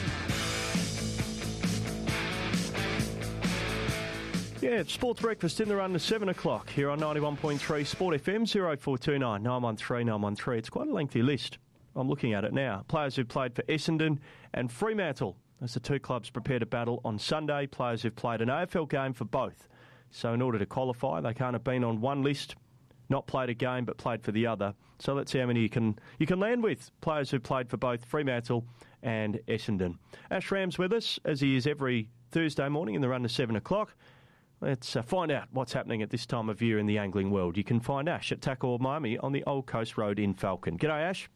Yeah, it's Sports Breakfast in the run to seven o'clock here on ninety-one point three Sport F M, oh four two nine, nine one three, nine one three. It's quite a lengthy list. I'm looking at it now. Players who've played for Essendon and Fremantle as the two clubs prepare to battle on Sunday. Players who've played an A F L game for both. So in order to qualify, they can't have been on one list, not played a game, but played for the other. So let's see how many you can you can land with. Players who've played for both Fremantle and Essendon. Ash Ram's with us, as he is every Thursday morning in the run to seven o'clock. Let's uh, find out what's happening at this time of year in the angling world. You can find Ash at Tackle Miami on the Old Coast Road in Falcon. G'day, Ash.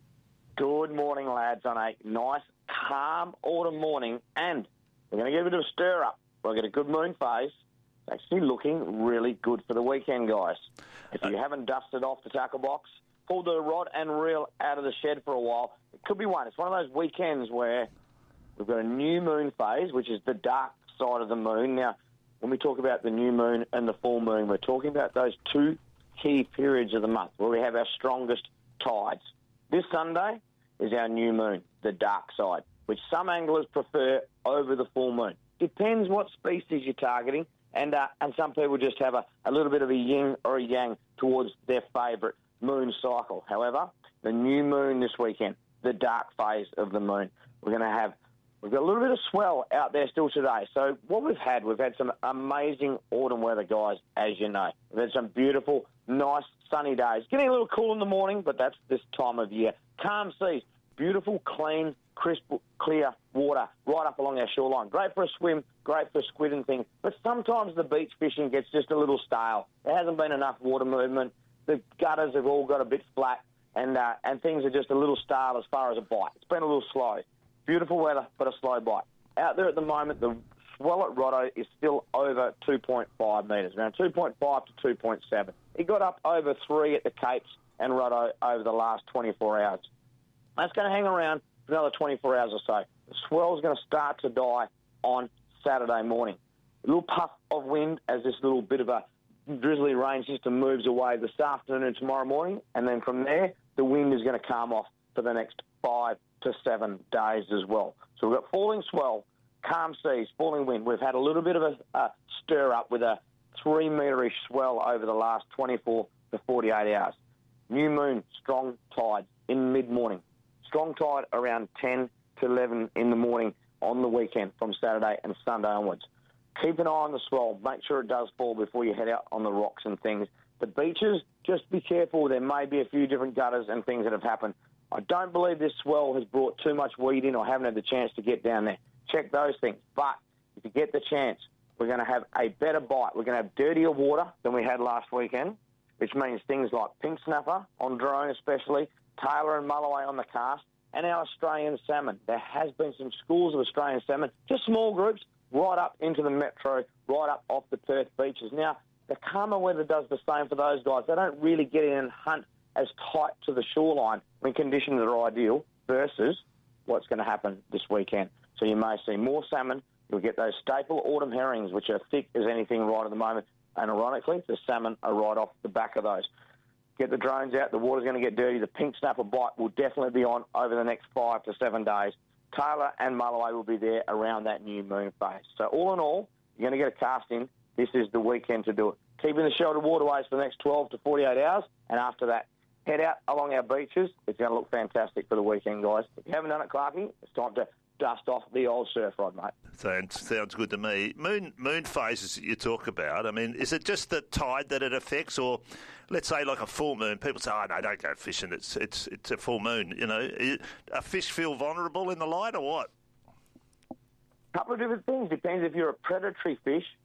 Good morning, lads, on a nice, calm autumn morning. And we're going to get a bit of a stir-up. We'll get a good moon phase. It's actually looking really good for the weekend, guys. If you haven't dusted off the tackle box, pulled the rod and reel out of the shed for a while, it could be one. It's one of those weekends where we've got a new moon phase, which is the dark side of the moon. Now, when we talk about the new moon and the full moon, we're talking about those two key periods of the month where we have our strongest tides. This Sunday is our new moon, the dark side, which some anglers prefer over the full moon. Depends what species you're targeting, and uh, and some people just have a, a little bit of a yin or a yang towards their favourite moon cycle. However, the new moon this weekend, the dark phase of the moon, we're going to have We've got a little bit of swell out there still today. So what we've had, we've had some amazing autumn weather, guys, as you know. We've had some beautiful, nice, sunny days. Getting a little cool in the morning, but that's this time of year. Calm seas, beautiful, clean, crisp, clear water right up along our shoreline. Great for a swim, great for squid and things. But sometimes the beach fishing gets just a little stale. There hasn't been enough water movement. The gutters have all got a bit flat, and uh, and things are just a little stale as far as a bite. It's been a little slow. Beautiful weather, but a slow bite. Out there at the moment, the swell at Rotto is still over two point five metres, around two point five to two point seven. It got up over three at the Capes and Rotto over the last twenty-four hours. That's going to hang around for another twenty-four hours or so. The swell is going to start to die on Saturday morning. A little puff of wind as this little bit of a drizzly rain system moves away this afternoon and tomorrow morning, and then from there, the wind is going to calm off for the next five to seven days as well. So we've got falling swell, calm seas, falling wind. We've had a little bit of a, a stir up with a three metre-ish swell over the last twenty-four to forty-eight hours. New moon, strong tide in mid-morning. Strong tide around ten to eleven in the morning on the weekend from Saturday and Sunday onwards. Keep an eye on the swell. Make sure it does fall before you head out on the rocks and things. The beaches, just be careful. There may be a few different gutters and things that have happened. I don't believe this swell has brought too much weed in or haven't had the chance to get down there. Check those things. But if you get the chance, we're going to have a better bite. We're going to have dirtier water than we had last weekend, which means things like pink snapper on drone especially, Taylor and Mulloway on the cast, and our Australian salmon. There has been some schools of Australian salmon, just small groups, right up into the metro, right up off the Perth beaches. Now, the calmer weather does the same for those guys. They don't really get in and hunt as tight to the shoreline when conditions are ideal versus what's going to happen this weekend. So you may see more salmon. You'll get those staple autumn herrings, which are thick as anything right at the moment. And ironically, the salmon are right off the back of those. Get the drones out. The water's going to get dirty. The pink snapper bite will definitely be on over the next five to seven days. Taylor and Mulloway will be there around that new moon phase. So all in all, you're going to get a cast in. This is the weekend to do it. Keeping the sheltered waterways for the next twelve to forty-eight hours, and after that, head out along our beaches. It's going to look fantastic for the weekend, guys. If you haven't done it, Clarkie, it's time to dust off the old surf rod, mate. Sounds, sounds good to me. Moon moon phases that you talk about, I mean, is it just the tide that it affects, or let's say like a full moon? People say, oh, no, don't go fishing. It's it's it's a full moon. You know, a fish feel vulnerable in the light or what? A couple of different things. Depends if you're a predatory fish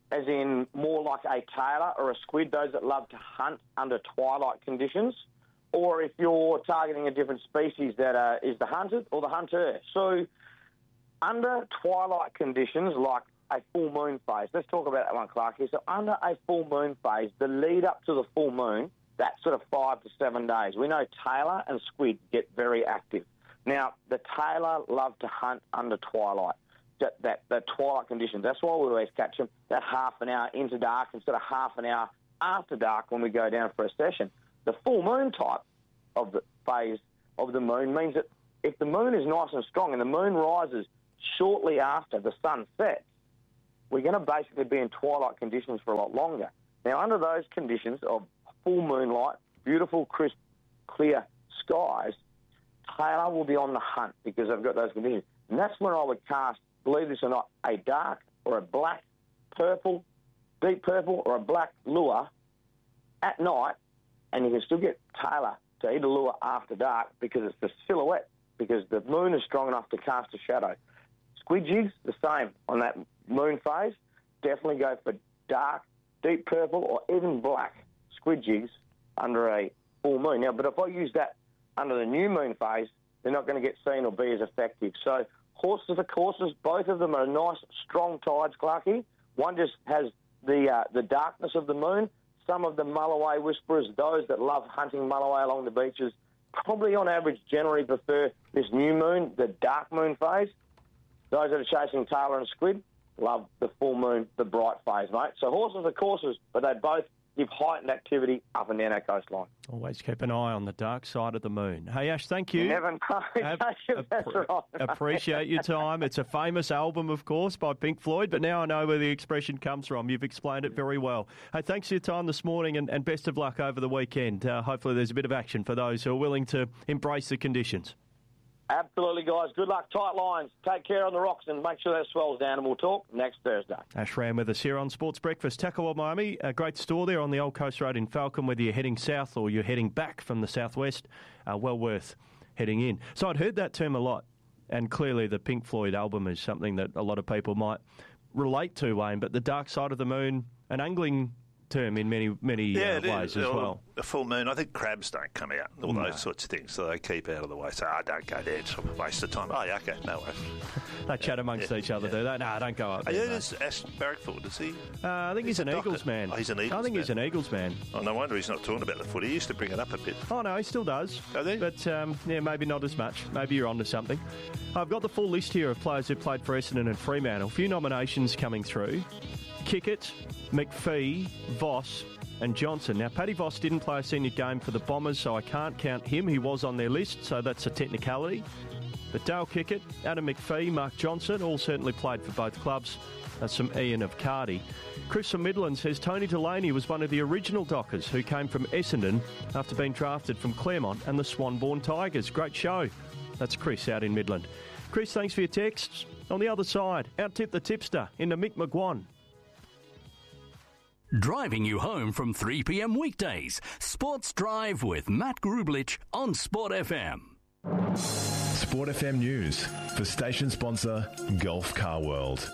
as in more like a tailor or a squid, those that love to hunt under twilight conditions, or if you're targeting a different species that uh, is the hunted or the hunter. So under twilight conditions, like a full moon phase, let's talk about that one, Clarkie. So under a full moon phase, the lead up to the full moon, that sort of five to seven days, we know tailor and squid get very active. Now, the tailor love to hunt under twilight. That, that, that twilight conditions. That's why we always catch them that half an hour into dark instead of half an hour after dark when we go down for a session. The full moon type of the phase of the moon means that if the moon is nice and strong and the moon rises shortly after the sun sets, we're going to basically be in twilight conditions for a lot longer. Now, under those conditions of full moonlight, beautiful, crisp, clear skies, tailor will be on the hunt because they've got those conditions. And that's when I would cast, believe this or not, a dark or a black, purple, deep purple or a black lure at night, and you can still get tailor to eat a lure after dark because it's the silhouette, because the moon is strong enough to cast a shadow. Squid jigs, the same on that moon phase. Definitely go for dark, deep purple or even black squid jigs under a full moon. Now, but if I use that under the new moon phase, they're not going to get seen or be as effective. So horses are courses. Both of them are nice, strong tides, Clarkie. One just has the uh, the darkness of the moon. Some of the mulloway whisperers, those that love hunting mulloway along the beaches, probably on average generally prefer this new moon, the dark moon phase. Those that are chasing tailor and squid love the full moon, the bright phase, mate. So horses are courses, but they both give heightened activity up and down our coastline. Always keep an eye on the dark side of the moon. Hey, Ash, thank you. You never know. Ab- That's appre- right, appreciate your time. It's a famous album, of course, by Pink Floyd, but now I know where the expression comes from. You've explained it very well. Hey, thanks for your time this morning and, and best of luck over the weekend. Uh, hopefully there's a bit of action for those who are willing to embrace the conditions. Absolutely, guys. Good luck. Tight lines. Take care on the rocks and make sure that swells down, and we'll talk next Thursday. Ash Ram with us here on Sports Breakfast. Tackle Miami, a great store there on the Old Coast Road in Falcon, whether you're heading south or you're heading back from the southwest. Uh, well worth heading in. So I'd heard that term a lot, and clearly the Pink Floyd album is something that a lot of people might relate to, Wayne, but the dark side of the moon, an angling term in many, many yeah, uh, ways is. as well. A full moon, I think crabs don't come out, all No. those sorts of things, so they keep out of the way. So, oh, don't go there, it's a waste of time. Oh, yeah, okay, no worries. They chat amongst Yeah, each other, yeah. do they? No, don't go up Are there. you mate. just Ash Barrackford, is he? Uh, I think he's, He's an a doctor. Eagles man. Oh, he's an Eagles I think man. he's an Eagles man. Oh, no wonder he's not talking about the footy. He used to bring it up a bit. Oh, no, he still does. But, um, yeah, maybe not as much. Maybe you're onto something. I've got the full list here of players who played for Essendon and Fremantle. A few nominations coming through. Kickett, McPhee, Voss and Johnson. Now, Paddy Voss didn't play a senior game for the Bombers, so I can't count him. He was on their list, so that's a technicality. But Dale Kickett, Adam McPhee, Mark Johnson, all certainly played for both clubs. That's from Ian of Cardi. Chris from Midland says Tony Delaney was one of the original Dockers who came from Essendon after being drafted from Claremont and the Swanbourne Tigers. Great show. That's Chris out in Midland. Chris, thanks for your texts. On the other side, out-tip the tipster into Mick McGuan. Driving you home from three p.m. weekdays. Sports Drive with Matt Grublich on Sport F M. Sport F M News for station sponsor Gulf Car World.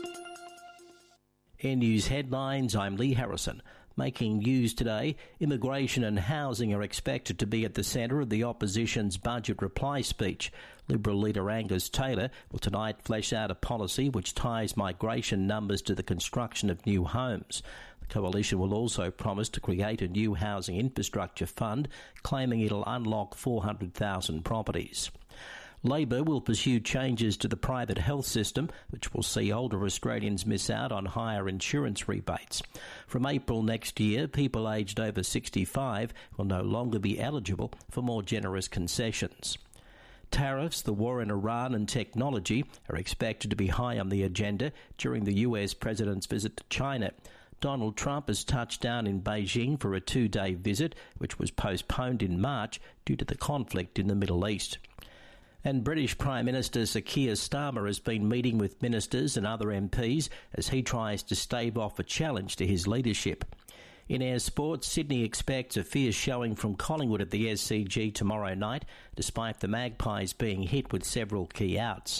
Air News headlines, I'm Lee Harrison. Making news today, immigration and housing are expected to be at the centre of the opposition's budget reply speech. Liberal leader Angus Taylor will tonight flesh out a policy which ties migration numbers to the construction of new homes. The coalition will also promise to create a new housing infrastructure fund, claiming it'll unlock four hundred thousand properties. Labor will pursue changes to the private health system, which will see older Australians miss out on higher insurance rebates. From April next year, people aged over sixty-five will no longer be eligible for more generous concessions. Tariffs, the war in Iran and technology are expected to be high on the agenda during the U S president's visit to China. Donald Trump has touched down in Beijing for a two-day visit, which was postponed in March due to the conflict in the Middle East. And British Prime Minister Sir Keir Starmer has been meeting with ministers and other M Ps as he tries to stave off a challenge to his leadership. In air sports, Sydney expects a fierce showing from Collingwood at the S C G tomorrow night, despite the Magpies being hit with several key outs.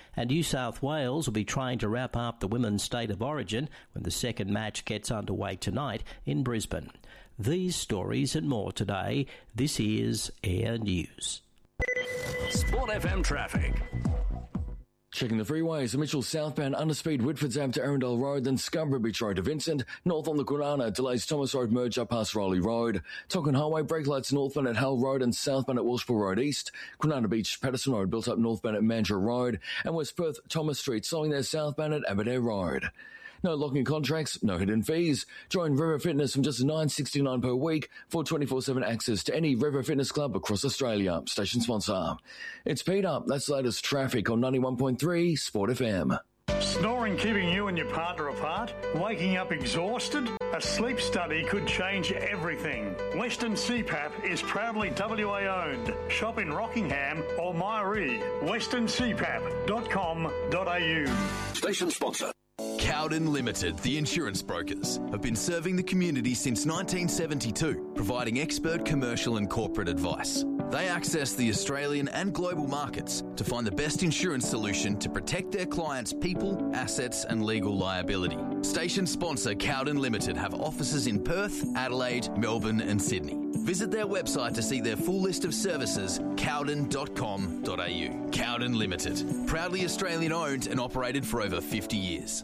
And New South Wales will be trying to wrap up the women's state of origin when the second match gets underway tonight in Brisbane. These stories and more today. This is Air News. Sport F M traffic. Checking the freeways, Mitchell southbound underspeed Whitford's Ave to Arundel Road, then Scarborough Beach Road to Vincent. North on the Kwinana, delays Thomas Road merge up past Rowley Road. Tonkin Highway, brake lights northbound at Hull Road and southbound at Walshpool Road East. Kwinana Beach, Patterson Road built up northbound at Mandurah Road. And West Perth, Thomas Street, slowing there southbound at Aberdare Road. No locking contracts, no hidden fees. Join River Fitness from just nine dollars sixty-nine per week for twenty-four seven access to any River Fitness club across Australia. Station sponsor. It's Peter. That's the latest traffic on ninety-one point three Sport F M. Snoring keeping you and your partner apart? Waking up exhausted? A sleep study could change everything. Western C PAP is proudly W A owned. Shop in Rockingham or Myrie. western c pap dot com dot a u. Station sponsor. Cowden Limited, the insurance brokers, have been serving the community since nineteen seventy-two, providing expert commercial and corporate advice. They access the Australian and global markets to find the best insurance solution to protect their clients' people, assets and legal liability. Station sponsor Cowden Limited have offices in Perth, Adelaide, Melbourne and Sydney. Visit their website to see their full list of services, cowden dot com dot a u. Cowden Limited, proudly Australian owned and operated for over fifty years.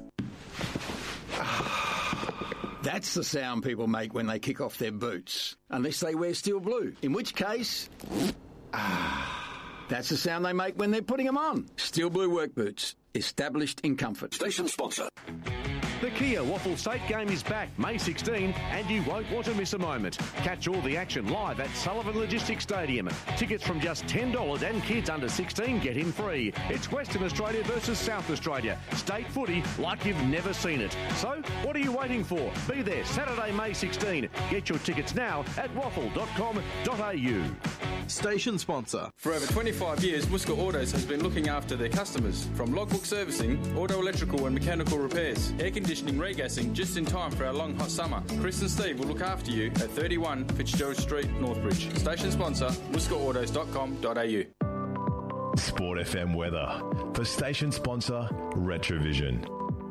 That's the sound people make when they kick off their boots, unless they wear steel blue, in which case, ah, that's the sound they make when they're putting them on. Steel blue work boots, established in comfort. Station sponsor. The Kia Waffle State Game is back May sixteenth and you won't want to miss a moment. Catch all the action live at Sullivan Logistics Stadium. Tickets from just ten dollars and kids under sixteen get in free. It's Western Australia versus South Australia. State footy like you've never seen it. So, what are you waiting for? Be there Saturday, May sixteenth. Get your tickets now at waffle dot com dot a u. Station sponsor. For over twenty-five years, Muska Autos has been looking after their customers. From logbook servicing, auto electrical and mechanical repairs, air conditioning, regassing, just in time for our long hot summer. Chris and Steve will look after you at thirty-one Fitzgerald Street, Northbridge. Station sponsor, muska autos dot com dot a u. Sport F M weather for station sponsor Retrovision.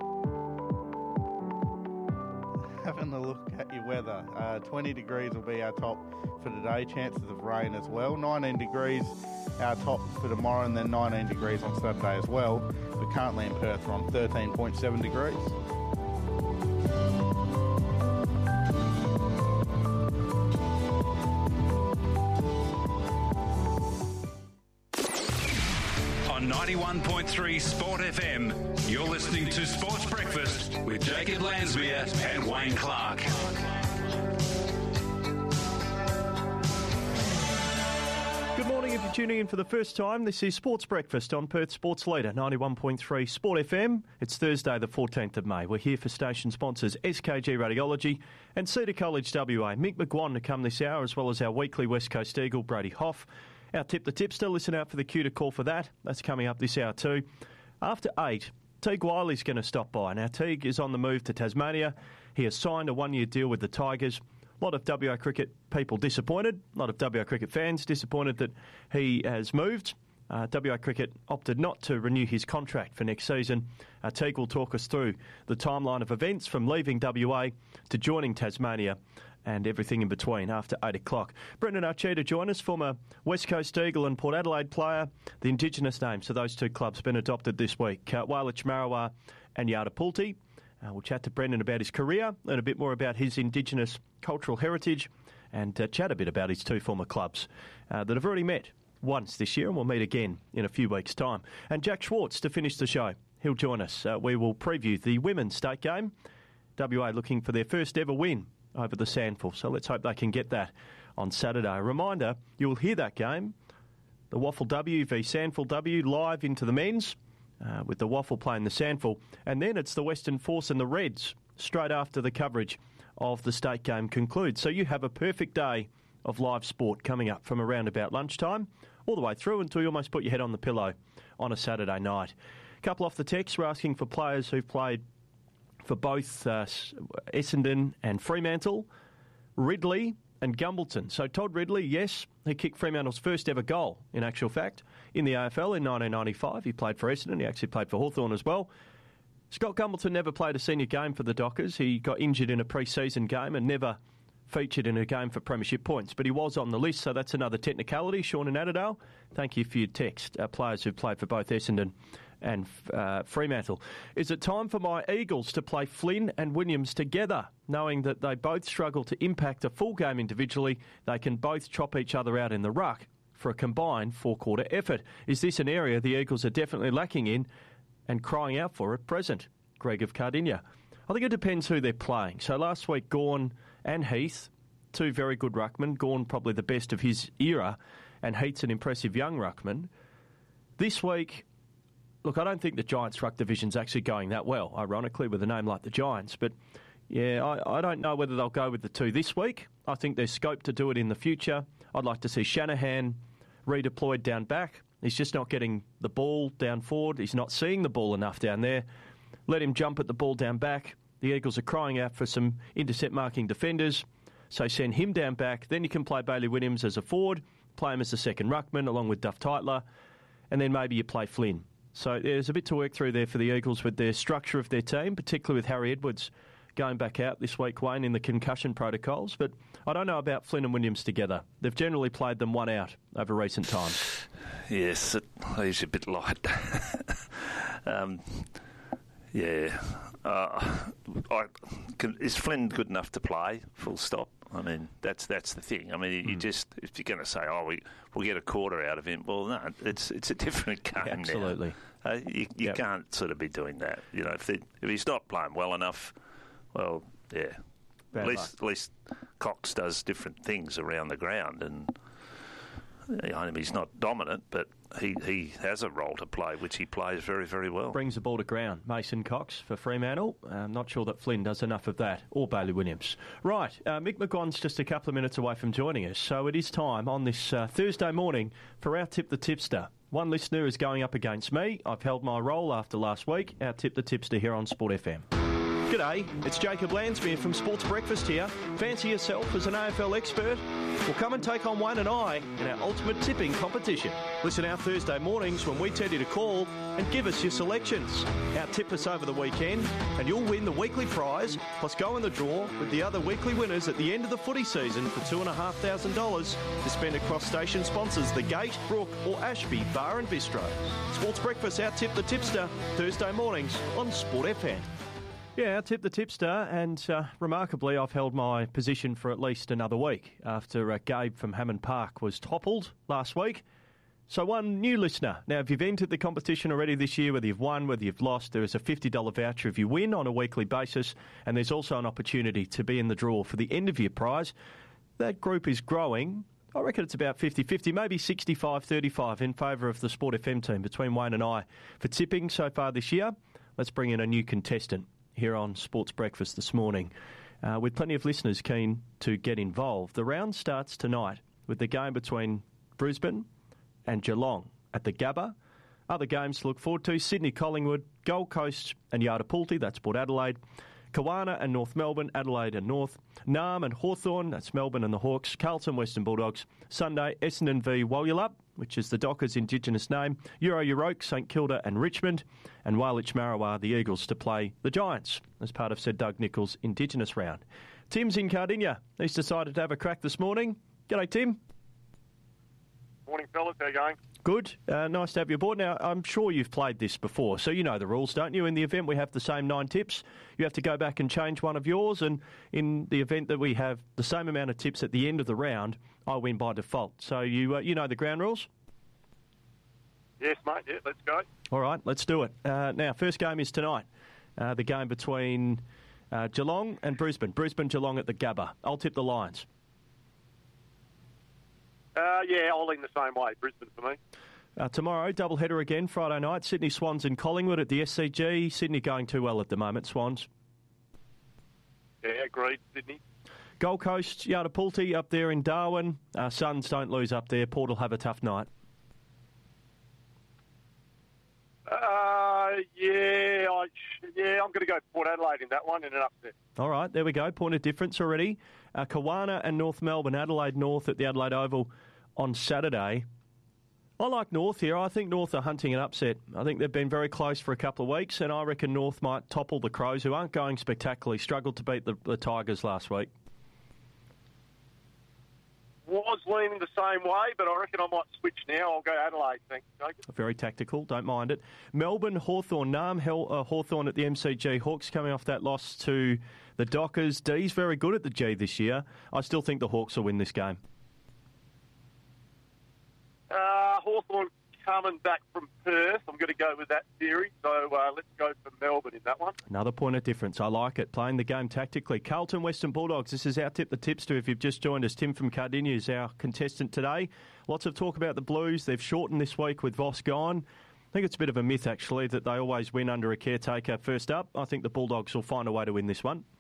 Having a look at your weather, uh, twenty degrees will be our top for today, chances of rain as well. nineteen degrees our top for tomorrow, and then nineteen degrees on Saturday as well. But currently in Perth we're on thirteen point seven degrees. On ninety-one point three Sport F M, you're listening to Sports Breakfast with Jacob Lansmere and Wayne Clark. Good morning. If you're tuning in for the first time, this is Sports Breakfast on Perth Sports Leader, ninety-one point three Sport F M. It's Thursday the fourteenth of May. We're here for station sponsors S K G Radiology and Cedar College W A. Mick McGuan to come this hour, as well as our weekly West Coast Eagle, Brady Hoff. Our Tip the Tipster, listen out for the cue to call for that. That's coming up this hour too. After eight, Teague Wiley's going to stop by. Now, Teague is on the move to Tasmania. He has signed a one-year deal with the Tigers. A lot of W A cricket people disappointed. A lot of W A cricket fans disappointed that he has moved. Uh, W A cricket opted not to renew his contract for next season. Uh, Teague will talk us through the timeline of events from leaving W A to joining Tasmania and everything in between after eight o'clock. Brendan Archie to join us, former West Coast Eagle and Port Adelaide player. The Indigenous names for those two clubs been adopted this week, uh, Wailach Marawa and Yardapulti. Uh, we'll chat to Brendan about his career, learn a bit more about his Indigenous cultural heritage, and uh, chat a bit about his two former clubs uh, that have already met once this year, and we'll meet again in a few weeks' time. And Jack Schwartz to finish the show. He'll join us. Uh, we will preview the women's state game. W A looking for their first ever win over the Sandful, so let's hope they can get that on Saturday. A reminder, you'll hear that game, the Waffle W v Sandful W, live into the men's, uh, with the Waffle playing the Sandful, and then it's the Western Force and the Reds, straight after the coverage of the state game concludes. So you have a perfect day of live sport coming up from around about lunchtime, all the way through until you almost put your head on the pillow on a Saturday night. A couple off the text, we're asking for players who've played for both uh, Essendon and Fremantle, Ridley and Gumbleton. So Todd Ridley, yes, he kicked Fremantle's first ever goal, in actual fact, in the A F L in nineteen ninety-five. He played for Essendon. He actually played for Hawthorn as well. Scott Gumbleton never played a senior game for the Dockers. He got injured in a pre-season game and never featured in a game for premiership points, but he was on the list, so that's another technicality. Sean in Adelaide, thank you for your text. Uh, players who've played for both Essendon and uh, Fremantle. Is it time for my Eagles to play Flynn and Williams together, knowing that they both struggle to impact a full game individually? They can both chop each other out in the ruck for a combined four-quarter effort. Is this an area the Eagles are definitely lacking in and crying out for at present? Greg of Cardinia. I think it depends who they're playing. So last week, Gawn and Heath, two very good ruckmen. Gawn probably the best of his era, and Heath's an impressive young ruckman. This week, look, I don't think the Giants' ruck division's actually going that well, ironically, with a name like the Giants. But, yeah, I, I don't know whether they'll go with the two this week. I think there's scope to do it in the future. I'd like to see Shanahan redeployed down back. He's just not getting the ball down forward. He's not seeing the ball enough down there. Let him jump at the ball down back. The Eagles are crying out for some intercept-marking defenders, so send him down back. Then you can play Bailey Williams as a forward, play him as a second ruckman along with Duff Tytler, and then maybe you play Flynn. So there's a bit to work through there for the Eagles with their structure of their team, particularly with Harry Edwards going back out this week, Wayne, in the concussion protocols. But I don't know about Flynn and Williams together. They've generally played them one out over recent times. Yes, it leaves you a bit light. um, yeah. Uh, I, can, is Flynn good enough to play, full stop? I mean, that's that's the thing. I mean, you mm. just, if you're going to say, oh, we, we'll get a quarter out of him, well, no, it's it's a different game yeah, absolutely. now. Uh, you you yep. can't sort of be doing that. You know, if, they, if he's not playing well enough, well, yeah. Bad at least, at least Cox does different things around the ground, and you know, he's not dominant, but he, he has a role to play, which he plays very, very well. Brings the ball to ground. Mason Cox for Fremantle. I'm not sure that Flynn does enough of that, or Bailey Williams. Right, uh, Mick McGowan's just a couple of minutes away from joining us, so it is time on this uh, Thursday morning for our Tip the Tipster. One listener is going up against me. I've held my role after last week. Our Tip the Tipster here on Sport F M. G'day, it's Jacob Lansmere from Sports Breakfast here. Fancy yourself as an A F L expert? Well, come and take on Wayne and I in our ultimate tipping competition. Listen out Thursday mornings when we tell you to call and give us your selections. Our tip us over the weekend and you'll win the weekly prize, plus go in the draw with the other weekly winners at the end of the footy season for two thousand five hundred dollars to spend across station sponsors The Gate, Brook or Ashby Bar and Bistro. Sports Breakfast, our Tip the Tipster, Thursday mornings on Sport F M. Yeah, Tip the Tipster, and uh, remarkably, I've held my position for at least another week after uh, Gabe from Hammond Park was toppled last week. So one new listener. Now, if you've entered the competition already this year, whether you've won, whether you've lost, there is a fifty dollars voucher if you win on a weekly basis, and there's also an opportunity to be in the draw for the end-of-year prize. That group is growing. I reckon it's about fifty-fifty, maybe sixty-five thirty-five in favour of the Sport F M team between Wayne and I for tipping so far this year. Let's bring in a new contestant here on Sports Breakfast this morning, uh, with plenty of listeners keen to get involved. The round starts tonight with the game between Brisbane and Geelong at the Gabba. Other games to look forward to: Sydney, Collingwood, Gold Coast and Yardapulti, that's Port Adelaide, Kawana and North Melbourne, Adelaide and North, Narm and Hawthorn, that's Melbourne and the Hawks, Carlton, Western Bulldogs, Sunday, Essendon v Walyulup, which is the Dockers' Indigenous name, Euro Euroke, St Kilda and Richmond, and Walich Marrawar, the Eagles, to play the Giants as part of said Doug Nicholls' Indigenous round. Tim's in Cardinia. He's decided to have a crack this morning. G'day, Tim. Morning, fellas. How you going? Good. Uh, nice to have you aboard. Now, I'm sure you've played this before, so you know the rules, don't you? In the event we have the same nine tips, you have to go back and change one of yours, and in the event that we have the same amount of tips at the end of the round, I win by default. So you uh, you know the ground rules? Yes, mate. Yeah, let's go. All right, let's do it. Uh, now, first game is tonight. Uh, the game between uh, Geelong and Brisbane. Brisbane-Geelong at the Gabba. I'll tip the Lions. Uh, yeah, I'll lean the same way. Brisbane for me. Uh, tomorrow, doubleheader again, Friday night. Sydney Swans and Collingwood at the S C G. Sydney going too well at the moment, Swans. Yeah, agreed, Sydney. Gold Coast, Yardapulti up there in Darwin. Uh, Suns don't lose up there. Port will have a tough night. Uh, yeah, I, yeah, I'm going to go Port Adelaide in that one in an upset. All right, there we go. Point of difference already. Uh, Kawana and North Melbourne, Adelaide North at the Adelaide Oval on Saturday. I like North here. I think North are hunting an upset. I think they've been very close for a couple of weeks, and I reckon North might topple the Crows, who aren't going spectacularly. Struggled to beat the, the Tigers last week. Was leaning the same way, but I reckon I might switch now. I'll go Adelaide, thanks, Jacob. Very tactical, don't mind it. Melbourne, Hawthorn, Nam, Hel- uh, Hawthorn at the M C G. Hawks coming off that loss to the Dockers. D's very good at the G this year. I still think the Hawks will win this game. Uh, Hawthorn coming back from Perth. I'm going to go with that theory. So uh, let's go for Melbourne in that one. Another point of difference. I like it. Playing the game tactically. Carlton, Western Bulldogs. This is our Tip the Tipster. If you've just joined us, Tim from Cardinia is our contestant today. Lots of talk about the Blues. They've shortened this week with Voss gone. I think it's a bit of a myth, actually, that they always win under a caretaker. First up, I think the Bulldogs will find a way to win this one.